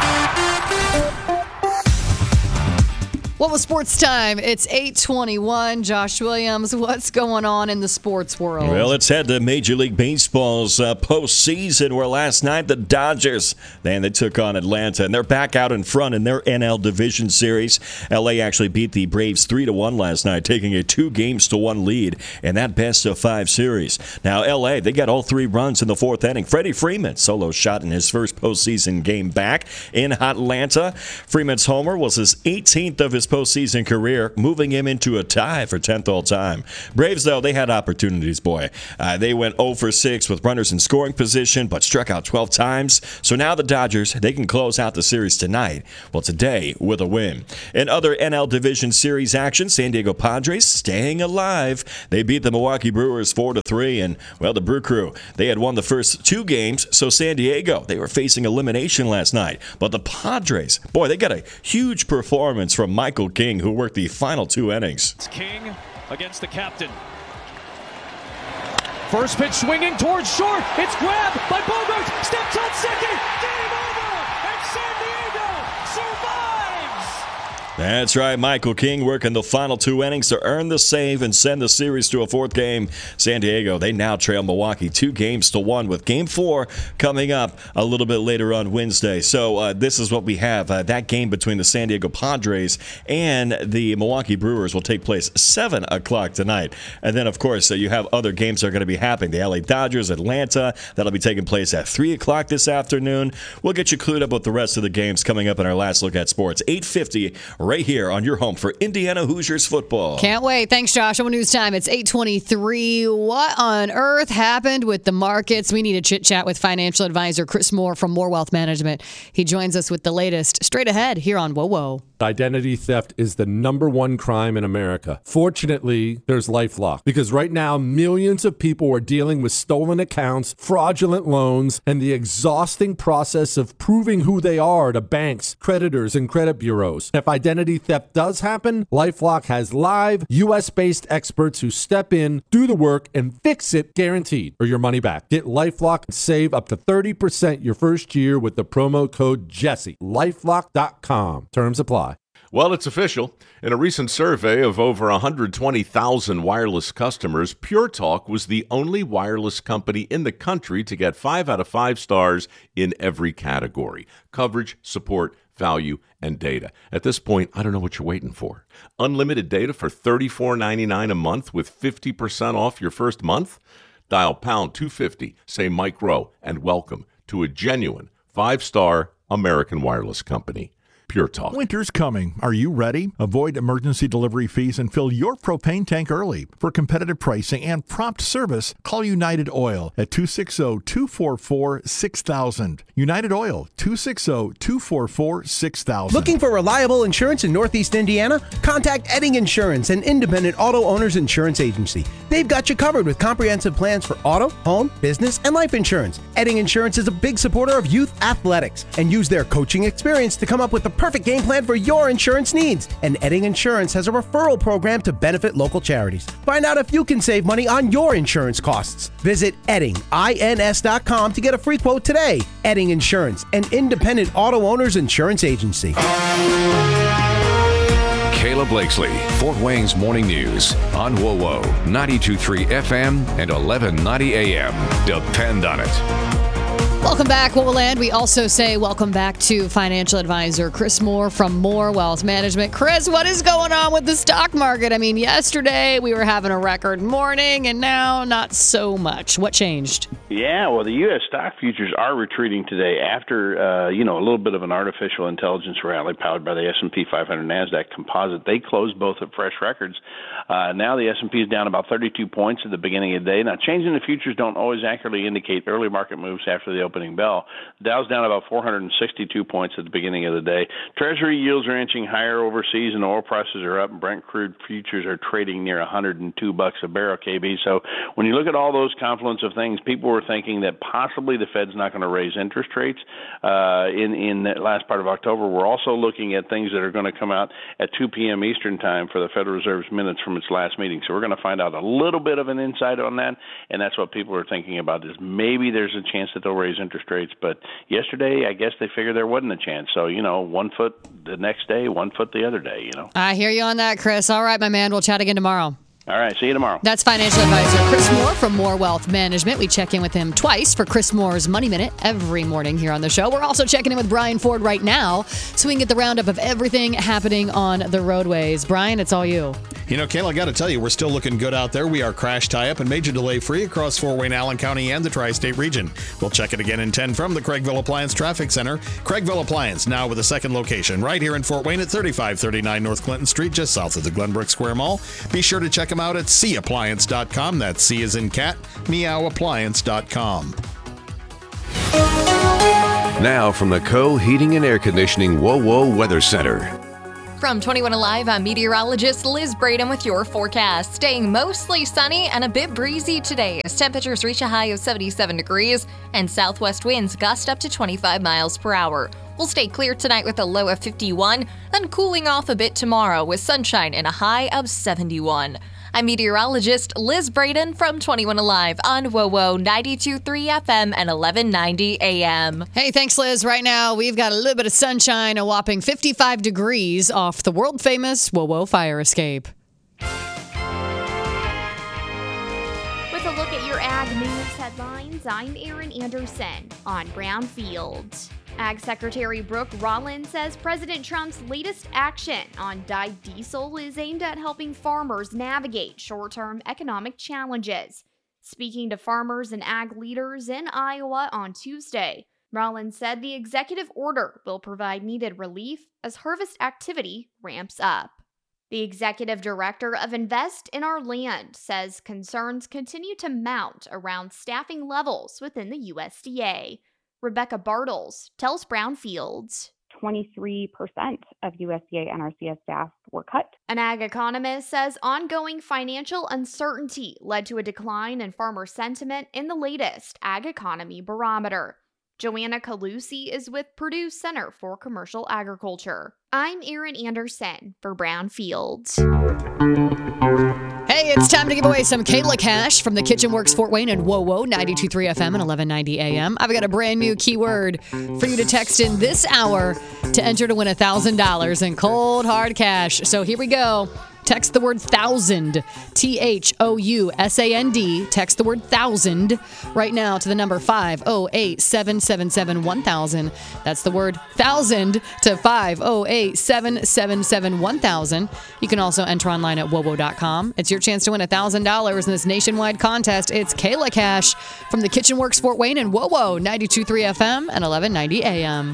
S8: What was sports time? It's eight twenty-one. Josh Williams, what's going on in the sports world?
S15: Well, let's head to Major League Baseball's uh, postseason, where last night the Dodgers, man, they took on Atlanta, and they're back out in front in their N L Division Series. L A actually beat the Braves three to one last night, taking a two games to one lead in that best of five series. Now, L A, they got all three runs in the fourth inning. Freddie Freeman, solo shot in his first postseason game back in Atlanta. Freeman's homer was his eighteenth of his postseason career, moving him into a tie for tenth all-time. Braves, though, they had opportunities, boy. Uh, they went oh for six with runners in scoring position, but struck out twelve times. So now the Dodgers, they can close out the series tonight, well, today, with a win. In other N L Division Series action, San Diego Padres staying alive. They beat the Milwaukee Brewers four to three, and, well, the Brew Crew, they had won the first two games, so San Diego, they were facing elimination last night. But the Padres, boy, they got a huge performance from Michael King, who worked the final two innings.
S16: It's King against the captain. First pitch swinging towards short. It's grabbed by Bogaerts. Steps on second. Game over. And San Diego survives.
S15: That's right, Michael King working the final two innings to earn the save and send the series to a fourth game. San Diego, they now trail Milwaukee two games to one, with game four coming up a little bit later on Wednesday. So uh, this is what we have. Uh, that game between the San Diego Padres and the Milwaukee Brewers will take place seven o'clock tonight. And then, of course, uh, you have other games that are going to be happening. The L A Dodgers, Atlanta, that'll be taking place at three o'clock this afternoon. We'll get you clued up with the rest of the games coming up in our last look at sports. eight fifty right here on your home for Indiana Hoosiers football.
S8: Can't wait. Thanks, Josh. On News Time, it's eight twenty-three. What on earth happened with the markets? We need a chit-chat with financial advisor Chris Moore from Moore Wealth Management. He joins us with the latest straight ahead here on Whoa Whoa.
S17: Identity theft is the number one crime in America. Fortunately, there's LifeLock, because right now millions of people are dealing with stolen accounts, fraudulent loans, and the exhausting process of proving who they are to banks, creditors, and credit bureaus. If identity theft does happen, LifeLock has live U S-based experts who step in, do the work, and fix it guaranteed, or your money back. Get LifeLock and save up to thirty percent your first year with the promo code Jesse. LifeLock dot com. Terms apply.
S18: Well, it's official. In a recent survey of over one hundred twenty thousand wireless customers, Pure Talk was the only wireless company in the country to get five out of five stars in every category: coverage, support, value, and data. At this point, I don't know what you're waiting for. Unlimited data for thirty-four ninety-nine a month with fifty percent off your first month? Dial pound two fifty, say Mike Rowe, and welcome to a genuine five-star American wireless company. Pure Talk.
S20: Winter's coming. Are you ready? Avoid emergency delivery fees and fill your propane tank early. For competitive pricing and prompt service, call United Oil at two six zero, two four four, six thousand. United Oil, two six zero, two four four, six thousand.
S21: Looking for reliable insurance in Northeast Indiana? Contact Edding Insurance, an independent auto owner's insurance agency. They've got you covered with comprehensive plans for auto, home, business, and life insurance. Edding Insurance is a big supporter of youth athletics and use their coaching experience to come up with the perfect game plan for your insurance needs. And Edding Insurance has a referral program to benefit local charities. Find out if you can save money on your insurance costs. Visit Edding ins dot com to get a free quote today. Edding Insurance, an independent auto owner's insurance agency.
S1: Kayla Blakesley, Fort Wayne's Morning News on Whoa Whoa, ninety-two point three F M and eleven ninety A M. Depend on it.
S8: Welcome back, What Will Land. We also say welcome back to financial advisor Chris Moore from Moore Wealth Management. Chris, what is going on with the stock market? I mean, yesterday we were having a record morning, and now not so much. What changed?
S2: Yeah, well, the U S stock futures are retreating today after, uh, you know, a little bit of an artificial intelligence rally powered by the S and P five hundred NASDAQ composite. They closed both at fresh records. Uh, now the S and P is down about thirty-two points at the beginning of the day. Now, changing the futures don't always accurately indicate early market moves after the opening bell. The Dow's down about four hundred sixty-two points at the beginning of the day. Treasury yields are inching higher overseas, and oil prices are up. Brent crude futures are trading near one hundred two bucks a barrel, K B. So when you look at all those confluence of things, people were thinking that possibly the Fed's not going to raise interest rates uh, in in the last part of October. We're also looking at things that are going to come out at two p.m. Eastern time for the Federal Reserve's minutes from its last meeting. So we're going to find out a little bit of an insight on that, and that's what people are thinking about, is maybe there's a chance that they'll raise interest rates. But yesterday, I guess they figured there wasn't a chance. So, you know, one foot the next day, one foot the other day, you know.
S8: I hear you on that, Chris. All right, my man. We'll chat again tomorrow.
S2: All right, see you tomorrow.
S8: That's financial advisor Chris Moore from Moore Wealth Management. We check in with him twice for Chris Moore's Money Minute every morning here on the show. We're also checking in with Brian Ford right now so we can get the roundup of everything happening on the roadways. Brian, it's all you.
S6: You know, Kayla, I got to tell you, we're still looking good out there. We are crash tie-up and major delay-free across Fort Wayne, Allen County, and the Tri-State region. We'll check it again in ten from the Craigville Appliance Traffic Center. Craigville Appliance, now with a second location right here in Fort Wayne at thirty-five thirty-nine North Clinton Street, just south of the Glenbrook Square Mall. Be sure to check them out at c appliance dot com. That's C as in cat, meow appliance dot com.
S1: Now from the Co Heating and Air Conditioning Whoa Whoa Weather Center.
S9: From twenty-one Alive, I'm meteorologist Liz Braden with your forecast. Staying mostly sunny and a bit breezy today as temperatures reach a high of seventy-seven degrees and southwest winds gust up to twenty-five miles per hour. We'll stay clear tonight with a low of fifty-one, then cooling off a bit tomorrow with sunshine and a high of seventy-one. I'm meteorologist Liz Braden from twenty-one Alive on W O W O ninety-two point three F M and eleven ninety A M.
S8: Hey, thanks, Liz. Right now, we've got a little bit of sunshine, a whopping fifty-five degrees off the world-famous W O W O fire escape.
S4: With a look at your Ag News headlines, I'm Erin Anderson on Brownfield. Ag Secretary Brooke Rollins says President Trump's latest action on dyed diesel is aimed at helping farmers navigate short-term economic challenges. Speaking to farmers and ag leaders in Iowa on Tuesday, Rollins said the executive order will provide needed relief as harvest activity ramps up. The executive director of Invest in Our Land says concerns continue to mount around staffing levels within the U S D A. Rebecca Bartles tells Brownfield.
S5: twenty-three percent of U S D A N R C S staff were cut.
S4: An ag economist says ongoing financial uncertainty led to a decline in farmer sentiment in the latest Ag Economy Barometer. Joanna Calusi is with Purdue Center for Commercial Agriculture. I'm Erin Anderson for Brownfield.
S8: Hey, it's time to give away some Kayla cash from the Kitchen Works Fort Wayne and W O W O ninety-two point three F M and eleven ninety A M. I've got a brand new keyword for you to text in this hour to enter to win one thousand dollars in cold hard cash. So here we go. Text the word thousand, T H O U S A N D. Text the word thousand right now to the number five oh eight, seven seven seven, one thousand. That's the word thousand to five oh eight, seven seven seven, one thousand. You can also enter online at W O W O dot com. It's your chance to win one thousand dollars in this nationwide contest. It's Kayla Cash from the Kitchen Works Fort Wayne and W O W O ninety-two point three F M and eleven ninety A M.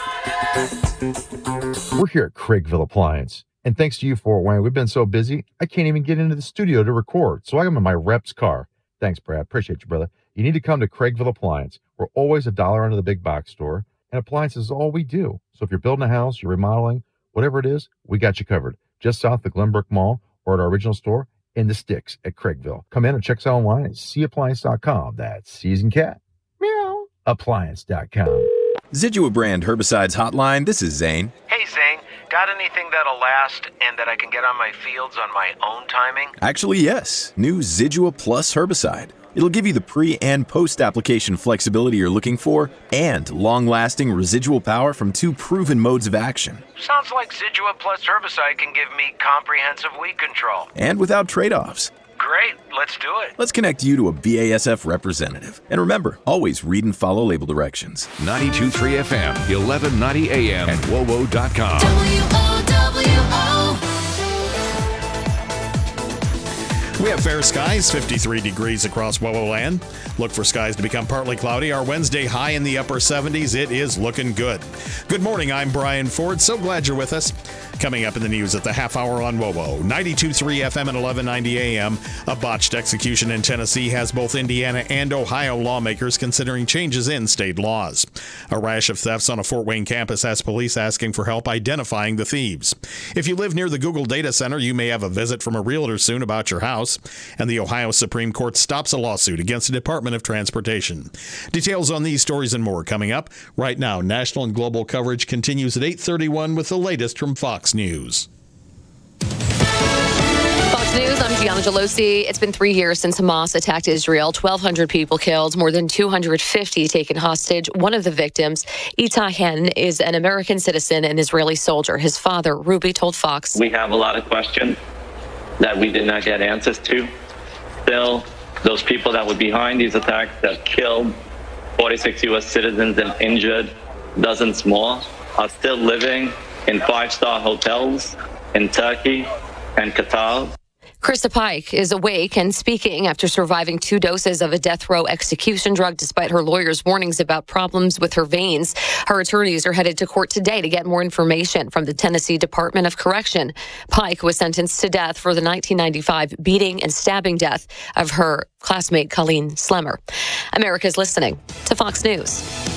S7: We're here at Craigville Appliance. And thanks to you, Fort Wayne, we've been so busy, I can't even get into the studio to record. So I'm in my rep's car. Thanks, Brad. Appreciate you, brother. You need to come to Craigville Appliance. We're always a dollar under the big box store, and appliances is all we do. So if you're building a house, you're remodeling, whatever it is, we got you covered. Just south of the Glenbrook Mall or at our original store in the sticks at Craigville. Come in and check us out online at c appliance dot com. That's Season Cat. Meow. Appliance dot com.
S19: Zidua brand herbicides hotline. This is Zane.
S22: Hey, Zane. Got anything that'll last and that I can get on my fields on my own timing?
S19: Actually, yes. New Zidua Plus herbicide. It'll give you the pre- and post-application flexibility you're looking for and long-lasting residual power from two proven modes of action.
S22: Sounds like Zidua Plus herbicide can give me comprehensive weed control.
S19: And without trade-offs.
S22: Great, let's do it.
S19: Let's connect you to a B A S F representative. And remember, always read and follow label directions.
S1: ninety-two point three F M, eleven ninety A M, and W O W O dot com.
S3: W O W O.
S6: We have fair skies, fifty-three degrees across W O W O land. Look for skies to become partly cloudy. Our Wednesday high in the upper seventies. It is looking good. Good morning. I'm Brian Ford. So glad you're with us. Coming up in the news at the half hour on W O W O. ninety-two point three F M and eleven ninety A M. A botched execution in Tennessee has both Indiana and Ohio lawmakers considering changes in state laws. A rash of thefts on a Fort Wayne campus has police asking for help identifying the thieves. If you live near the Google Data Center, you may have a visit from a realtor soon about your house. And the Ohio Supreme Court stops a lawsuit against the Department of Transportation. Details on these stories and more coming up. Right now, national and global coverage continues at eight thirty-one with the latest from Fox News.
S11: Fox News, I'm Gianna Gelosi. It's been three years since Hamas attacked Israel. twelve hundred people killed, more than two hundred fifty taken hostage. One of the victims, Itai Hen, is an American citizen and Israeli soldier. His father, Ruby, told Fox.
S23: We have a lot of questions that we did not get answers to. Still, those people that were behind these attacks that killed forty-six U S citizens and injured dozens more are still living in five-star hotels in Turkey and Qatar.
S11: Krista Pike is awake and speaking after surviving two doses of a death row execution drug despite her lawyer's warnings about problems with her veins. Her attorneys are headed to court today to get more information from the Tennessee Department of Correction. Pike was sentenced to death for the nineteen ninety-five beating and stabbing death of her classmate Colleen Slemmer. America's listening to Fox News.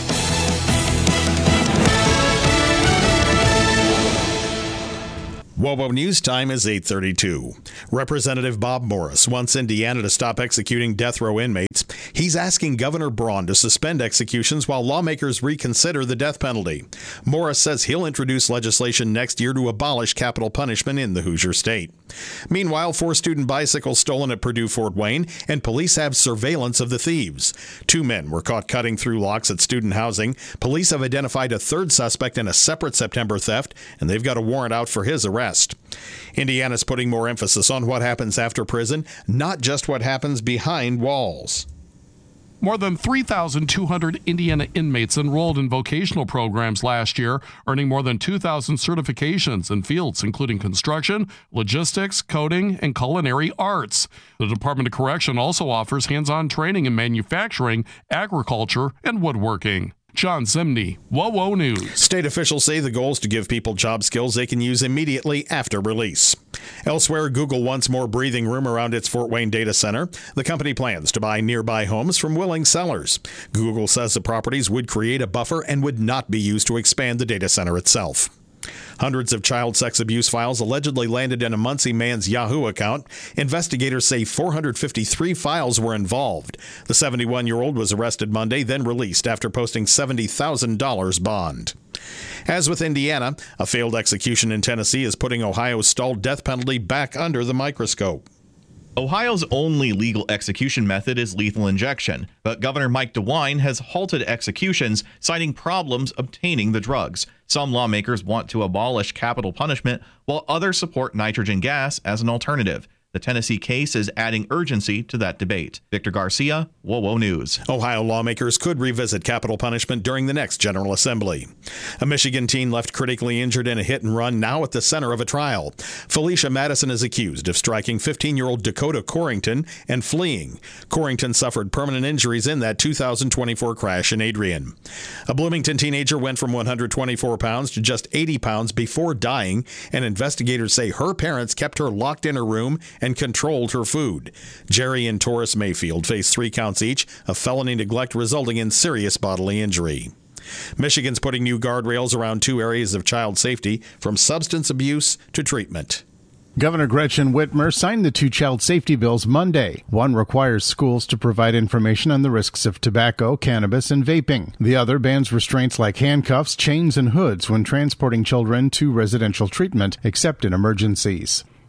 S6: W O W O News time is eight thirty-two. Representative Bob Morris wants Indiana to stop executing death row inmates. He's asking Governor Braun to suspend executions while lawmakers reconsider the death penalty. Morris says he'll introduce legislation next year to abolish capital punishment in the Hoosier State. Meanwhile, four student bicycles stolen at Purdue Fort Wayne, and police have surveillance of the thieves. Two men were caught cutting through locks at student housing. Police have identified a third suspect in a separate September theft, and they've got a warrant out for his arrest. Indiana's putting more emphasis on what happens after prison, not just what happens behind walls.
S24: More than three thousand two hundred Indiana inmates enrolled in vocational programs last year, earning more than two thousand certifications in fields including construction, logistics, coding, and culinary arts. The Department of Correction also offers hands-on training in manufacturing, agriculture, and woodworking. John Zimney, W O W O News.
S6: State officials say the goal is to give people job skills they can use immediately after release. Elsewhere, Google wants more breathing room around its Fort Wayne data center. The company plans to buy nearby homes from willing sellers. Google says the properties would create a buffer and would not be used to expand the data center itself. Hundreds of child sex abuse files allegedly landed in a Muncie man's Yahoo account. Investigators say four hundred fifty-three files were involved. The seventy-one-year-old was arrested Monday, then released after posting seventy thousand dollars bond. As with Indiana, a failed execution in Tennessee is putting Ohio's stalled death penalty back under the microscope.
S25: Ohio's only legal execution method is lethal injection, but Governor Mike DeWine has halted executions, citing problems obtaining the drugs. Some lawmakers want to abolish capital punishment, while others support nitrogen gas as an alternative. The Tennessee case is adding urgency to that debate. Victor Garcia, W O W O News.
S6: Ohio lawmakers could revisit capital punishment during the next General Assembly. A Michigan teen left critically injured in a hit and run, now at the center of a trial. Felicia Madison is accused of striking fifteen-year-old Dakota Corrington and fleeing. Corrington suffered permanent injuries in that two thousand twenty-four crash in Adrian. A Bloomington teenager went from one hundred twenty-four pounds to just eighty pounds before dying, and investigators say her parents kept her locked in her room and controlled her food. Jerry and Taurus Mayfield face three counts each of felony neglect resulting in serious bodily injury. Michigan's putting new guardrails around two areas of child safety, from substance abuse to treatment.
S26: Governor Gretchen Whitmer signed the two child safety bills Monday. One requires schools to provide information on the risks of tobacco, cannabis, and vaping. The other bans restraints like handcuffs, chains, and hoods when transporting children to residential treatment, except in emergencies.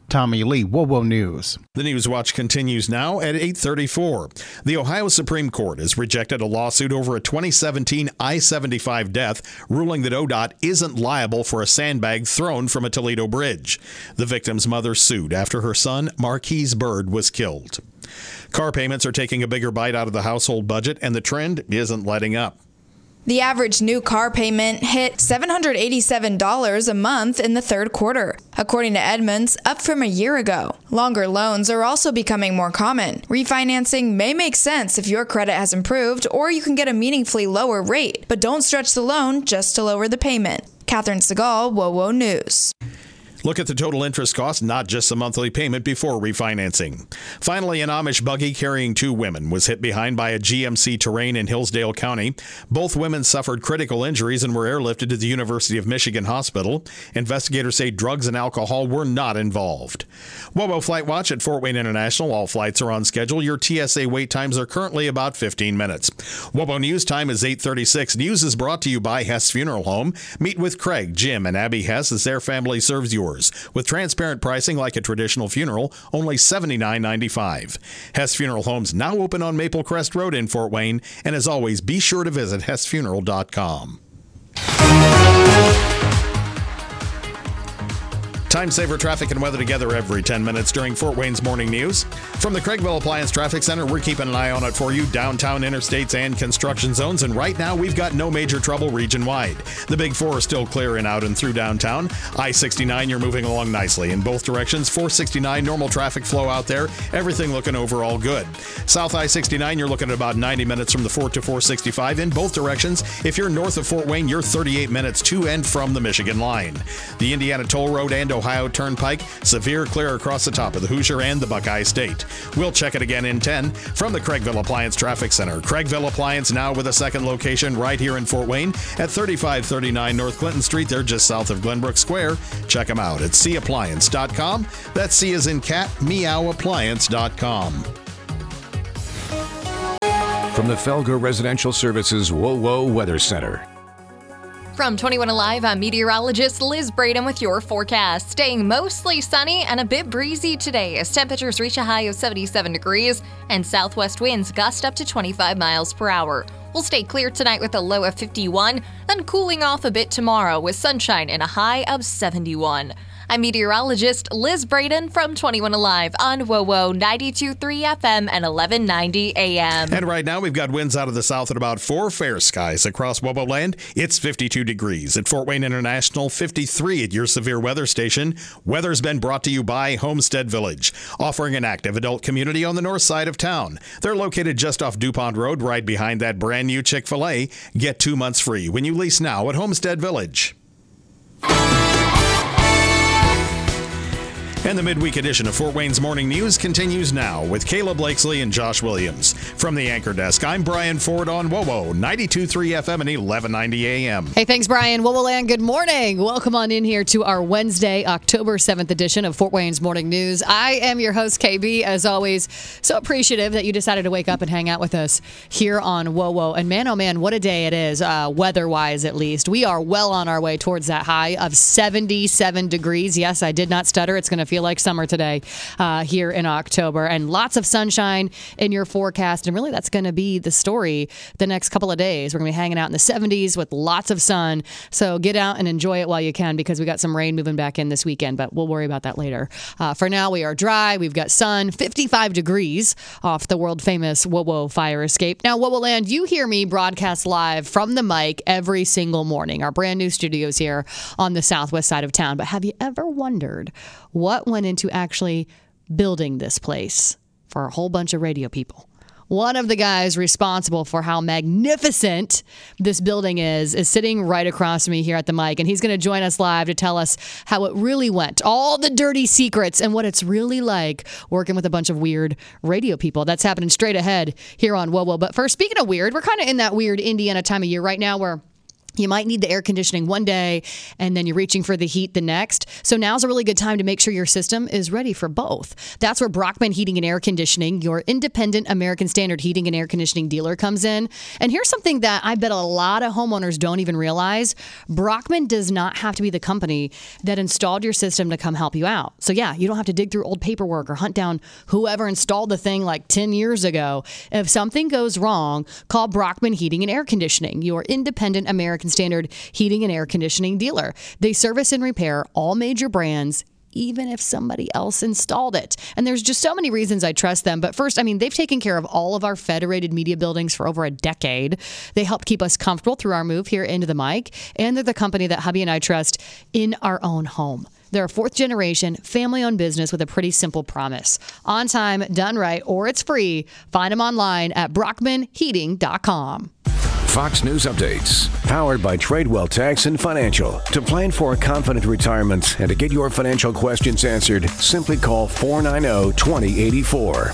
S26: Tommy Lee, WOWO News.
S6: The News Watch continues now at eight thirty-four. The Ohio Supreme Court has rejected a lawsuit over a twenty seventeen I seventy-five death, ruling that O D O T isn't liable for a sandbag thrown from a Toledo bridge. The victim's mother sued after her son, Marquise Bird, was killed. Car payments are taking a bigger bite out of the household budget, and the trend isn't letting up.
S10: The average new car payment hit seven hundred eighty-seven dollars a month in the third quarter, according to Edmunds, up from a year ago. Longer loans are also becoming more common. Refinancing may make sense if your credit has improved, or you can get a meaningfully lower rate, but don't stretch the loan just to lower the payment. Catherine Segal, WOWO News.
S6: Look at the total interest cost, not just the monthly payment before refinancing. Finally, an Amish buggy carrying two women was hit behind by a G M C Terrain in Hillsdale County. Both women suffered critical injuries and were airlifted to the University of Michigan Hospital. Investigators say drugs and alcohol were not involved. WOWO Flight Watch at Fort Wayne International. All flights are on schedule. Your T S A wait times are currently about fifteen minutes. WOWO News time is eight thirty-six. News is brought to you by Hess Funeral Home. Meet with Craig, Jim, and Abby Hess as their family serves yours. With transparent pricing like a traditional funeral, only seventy-nine ninety-five. Hess Funeral Home's now open on Maple Crest Road in Fort Wayne, and as always, be sure to visit hess funeral dot com. Time saver traffic and weather together every ten minutes during Fort Wayne's Morning News. From the Craigville Appliance Traffic Center, we're keeping an eye on it for you, downtown interstates and construction zones. And right now, we've got no major trouble region-wide. The Big Four is still clearing out and through downtown. I sixty-nine, you're moving along nicely in both directions. four sixty-nine, normal traffic flow out there. Everything looking overall good. South I sixty-nine, you're looking at about ninety minutes from the Fort to four sixty-five in both directions. If you're north of Fort Wayne, you're thirty-eight minutes to and from the Michigan line. The Indiana Toll Road and Ohio Turnpike, severe clear across the top of the Hoosier and the Buckeye State. We'll check it again in ten from the Craigville Appliance Traffic Center. Craigville Appliance now with a second location right here in Fort Wayne at thirty-five thirty-nine North Clinton Street. They're just south of Glenbrook Square. Check them out at c appliance dot com. That's C as in cat, meow appliance dot com.
S1: From the Felger Residential Services WOWO Weather Center.
S9: From twenty-one Alive, I'm meteorologist Liz Braden with your forecast. Staying mostly sunny and a bit breezy today as temperatures reach a high of seventy-seven degrees and southwest winds gust up to twenty-five miles per hour. We'll stay clear tonight with a low of fifty-one, then cooling off a bit tomorrow with sunshine and a high of seventy-one. I'm meteorologist Liz Braden from twenty-one Alive on WOWO ninety-two point three F M and eleven ninety A M.
S6: And right now we've got winds out of the south at about four. Fair skies across WOWO land. It's fifty-two degrees at Fort Wayne International, fifty-three at your severe weather station. Weather's been brought to you by Homestead Village, offering an active adult community on the north side of town. They're located just off DuPont Road, right behind that brand new Chick-fil-A. Get two months free when you lease now at Homestead Village. And the midweek edition of Fort Wayne's Morning News continues now with Kayla Blakesley and Josh Williams. From the Anchor Desk, I'm Brian Ford on WOWO ninety-two point three F M and eleven ninety A M.
S8: Hey, thanks, Brian. WOWO Land, good morning. Welcome on in here to our Wednesday, October seventh edition of Fort Wayne's Morning News. I am your host, K B, as always. So appreciative that you decided to wake up and hang out with us here on WOWO. And man, oh man, what a day it is, uh, weather-wise at least. We are well on our way towards that high of seventy-seven degrees. Yes, I did not stutter. It's going to feel like summer today uh, here in October, and lots of sunshine in your forecast. And really, that's going to be the story the next couple of days. We're going to be hanging out in the seventies with lots of sun. So get out and enjoy it while you can, because we got some rain moving back in this weekend, but we'll worry about that later. Uh, for now, we are dry. We've got sun, fifty-five degrees off the world famous WOWO fire escape. Now, WOWO Land, you hear me broadcast live from the mic every single morning, our brand new studios here on the southwest side of town. But have you ever wondered what went into actually building this place for a whole bunch of radio people? One of the guys responsible for how magnificent this building is is sitting right across from me here at the mic, and he's going to join us live to tell us how it really went, all the dirty secrets, and what it's really like working with a bunch of weird radio people. That's happening straight ahead here on WOWO. But first, speaking of weird, we're kind of in that weird Indiana time of year right now where You might need the air conditioning one day and then you're reaching for the heat the next. So now's a really good time to make sure your system is ready for both. That's where Brockman Heating and Air Conditioning, your independent American Standard heating and air conditioning dealer, comes in. And here's something that I bet a lot of homeowners don't even realize. Brockman does not have to be the company that installed your system to come help you out. So yeah, you don't have to dig through old paperwork or hunt down whoever installed the thing like ten years ago. If something goes wrong, call Brockman Heating and Air Conditioning, your independent American Standard heating and air conditioning dealer. They service and repair all major brands, even if somebody else installed it. And there's just so many reasons I trust them. But first, I mean, they've taken care of all of our federated media buildings for over a decade. They help keep us comfortable through our move here into the mic. And they're the company that hubby and I trust in our own home. They're a fourth generation, family-owned business with a pretty simple promise. On time, done right, or it's free. Find them online at brockman heating dot com.
S12: Fox News Updates, powered by Tradewell Tax and Financial. To plan for a confident retirement and to get your financial questions answered, simply call four nine zero, two zero eight four.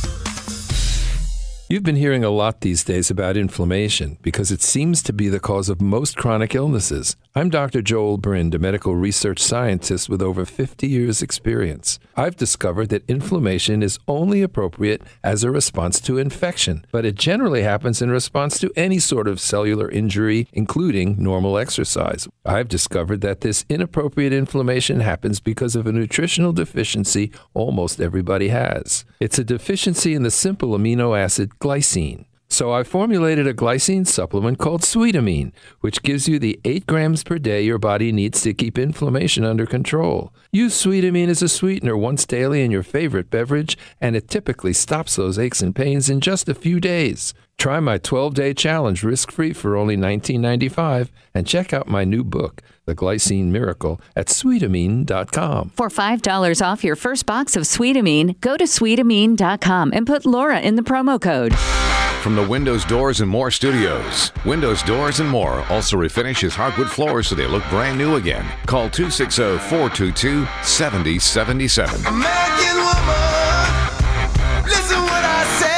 S13: You've been hearing a lot these days about inflammation because it seems to be the cause of most chronic illnesses. I'm Doctor Joel Brind, a medical research scientist with over fifty years' experience. I've discovered that inflammation is only appropriate as a response to infection, but it generally happens in response to any sort of cellular injury, including normal exercise. I've discovered that this inappropriate inflammation happens because of a nutritional deficiency almost everybody has. It's a deficiency in the simple amino acid glycine. So I formulated a glycine supplement called Sweetamine, which gives you the eight grams per day your body needs to keep inflammation under control. Use Sweetamine as a sweetener once daily in your favorite beverage, and it typically stops those aches and pains in just a few days. Try my twelve-day challenge risk-free for only nineteen ninety-five, and check out my new book, The Glycine Miracle, at sweetamine dot com.
S14: For five dollars off your first box of Sweetamine, go to sweetamine dot com and put Laura in the promo code.
S1: From the Windows, Doors, and More studios, Windows, Doors, and More also refinishes hardwood floors so they look brand new again. Call two six zero, four two two, seven zero seven seven.
S3: American woman, listen what I say.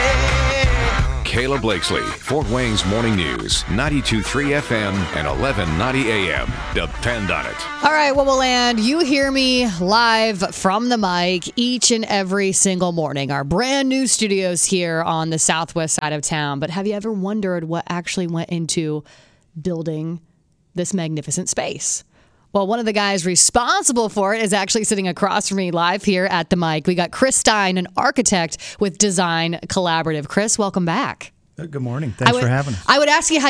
S1: Kayla Blakesley, Fort Wayne's Morning News, ninety-two point three F M and eleven ninety A M. Depend on it.
S8: All right, well, we'll land. You hear me live from the mic each and every single morning. Our brand new studios here on the southwest side of town. But have you ever wondered what actually went into building this magnificent space? Well, one of the guys responsible for it is actually sitting across from me live here at the mic. We got Chris Stein, an architect with Design Collaborative. Chris, welcome back.
S15: Good morning. Thanks
S8: would,
S15: for having us.
S8: I would ask you how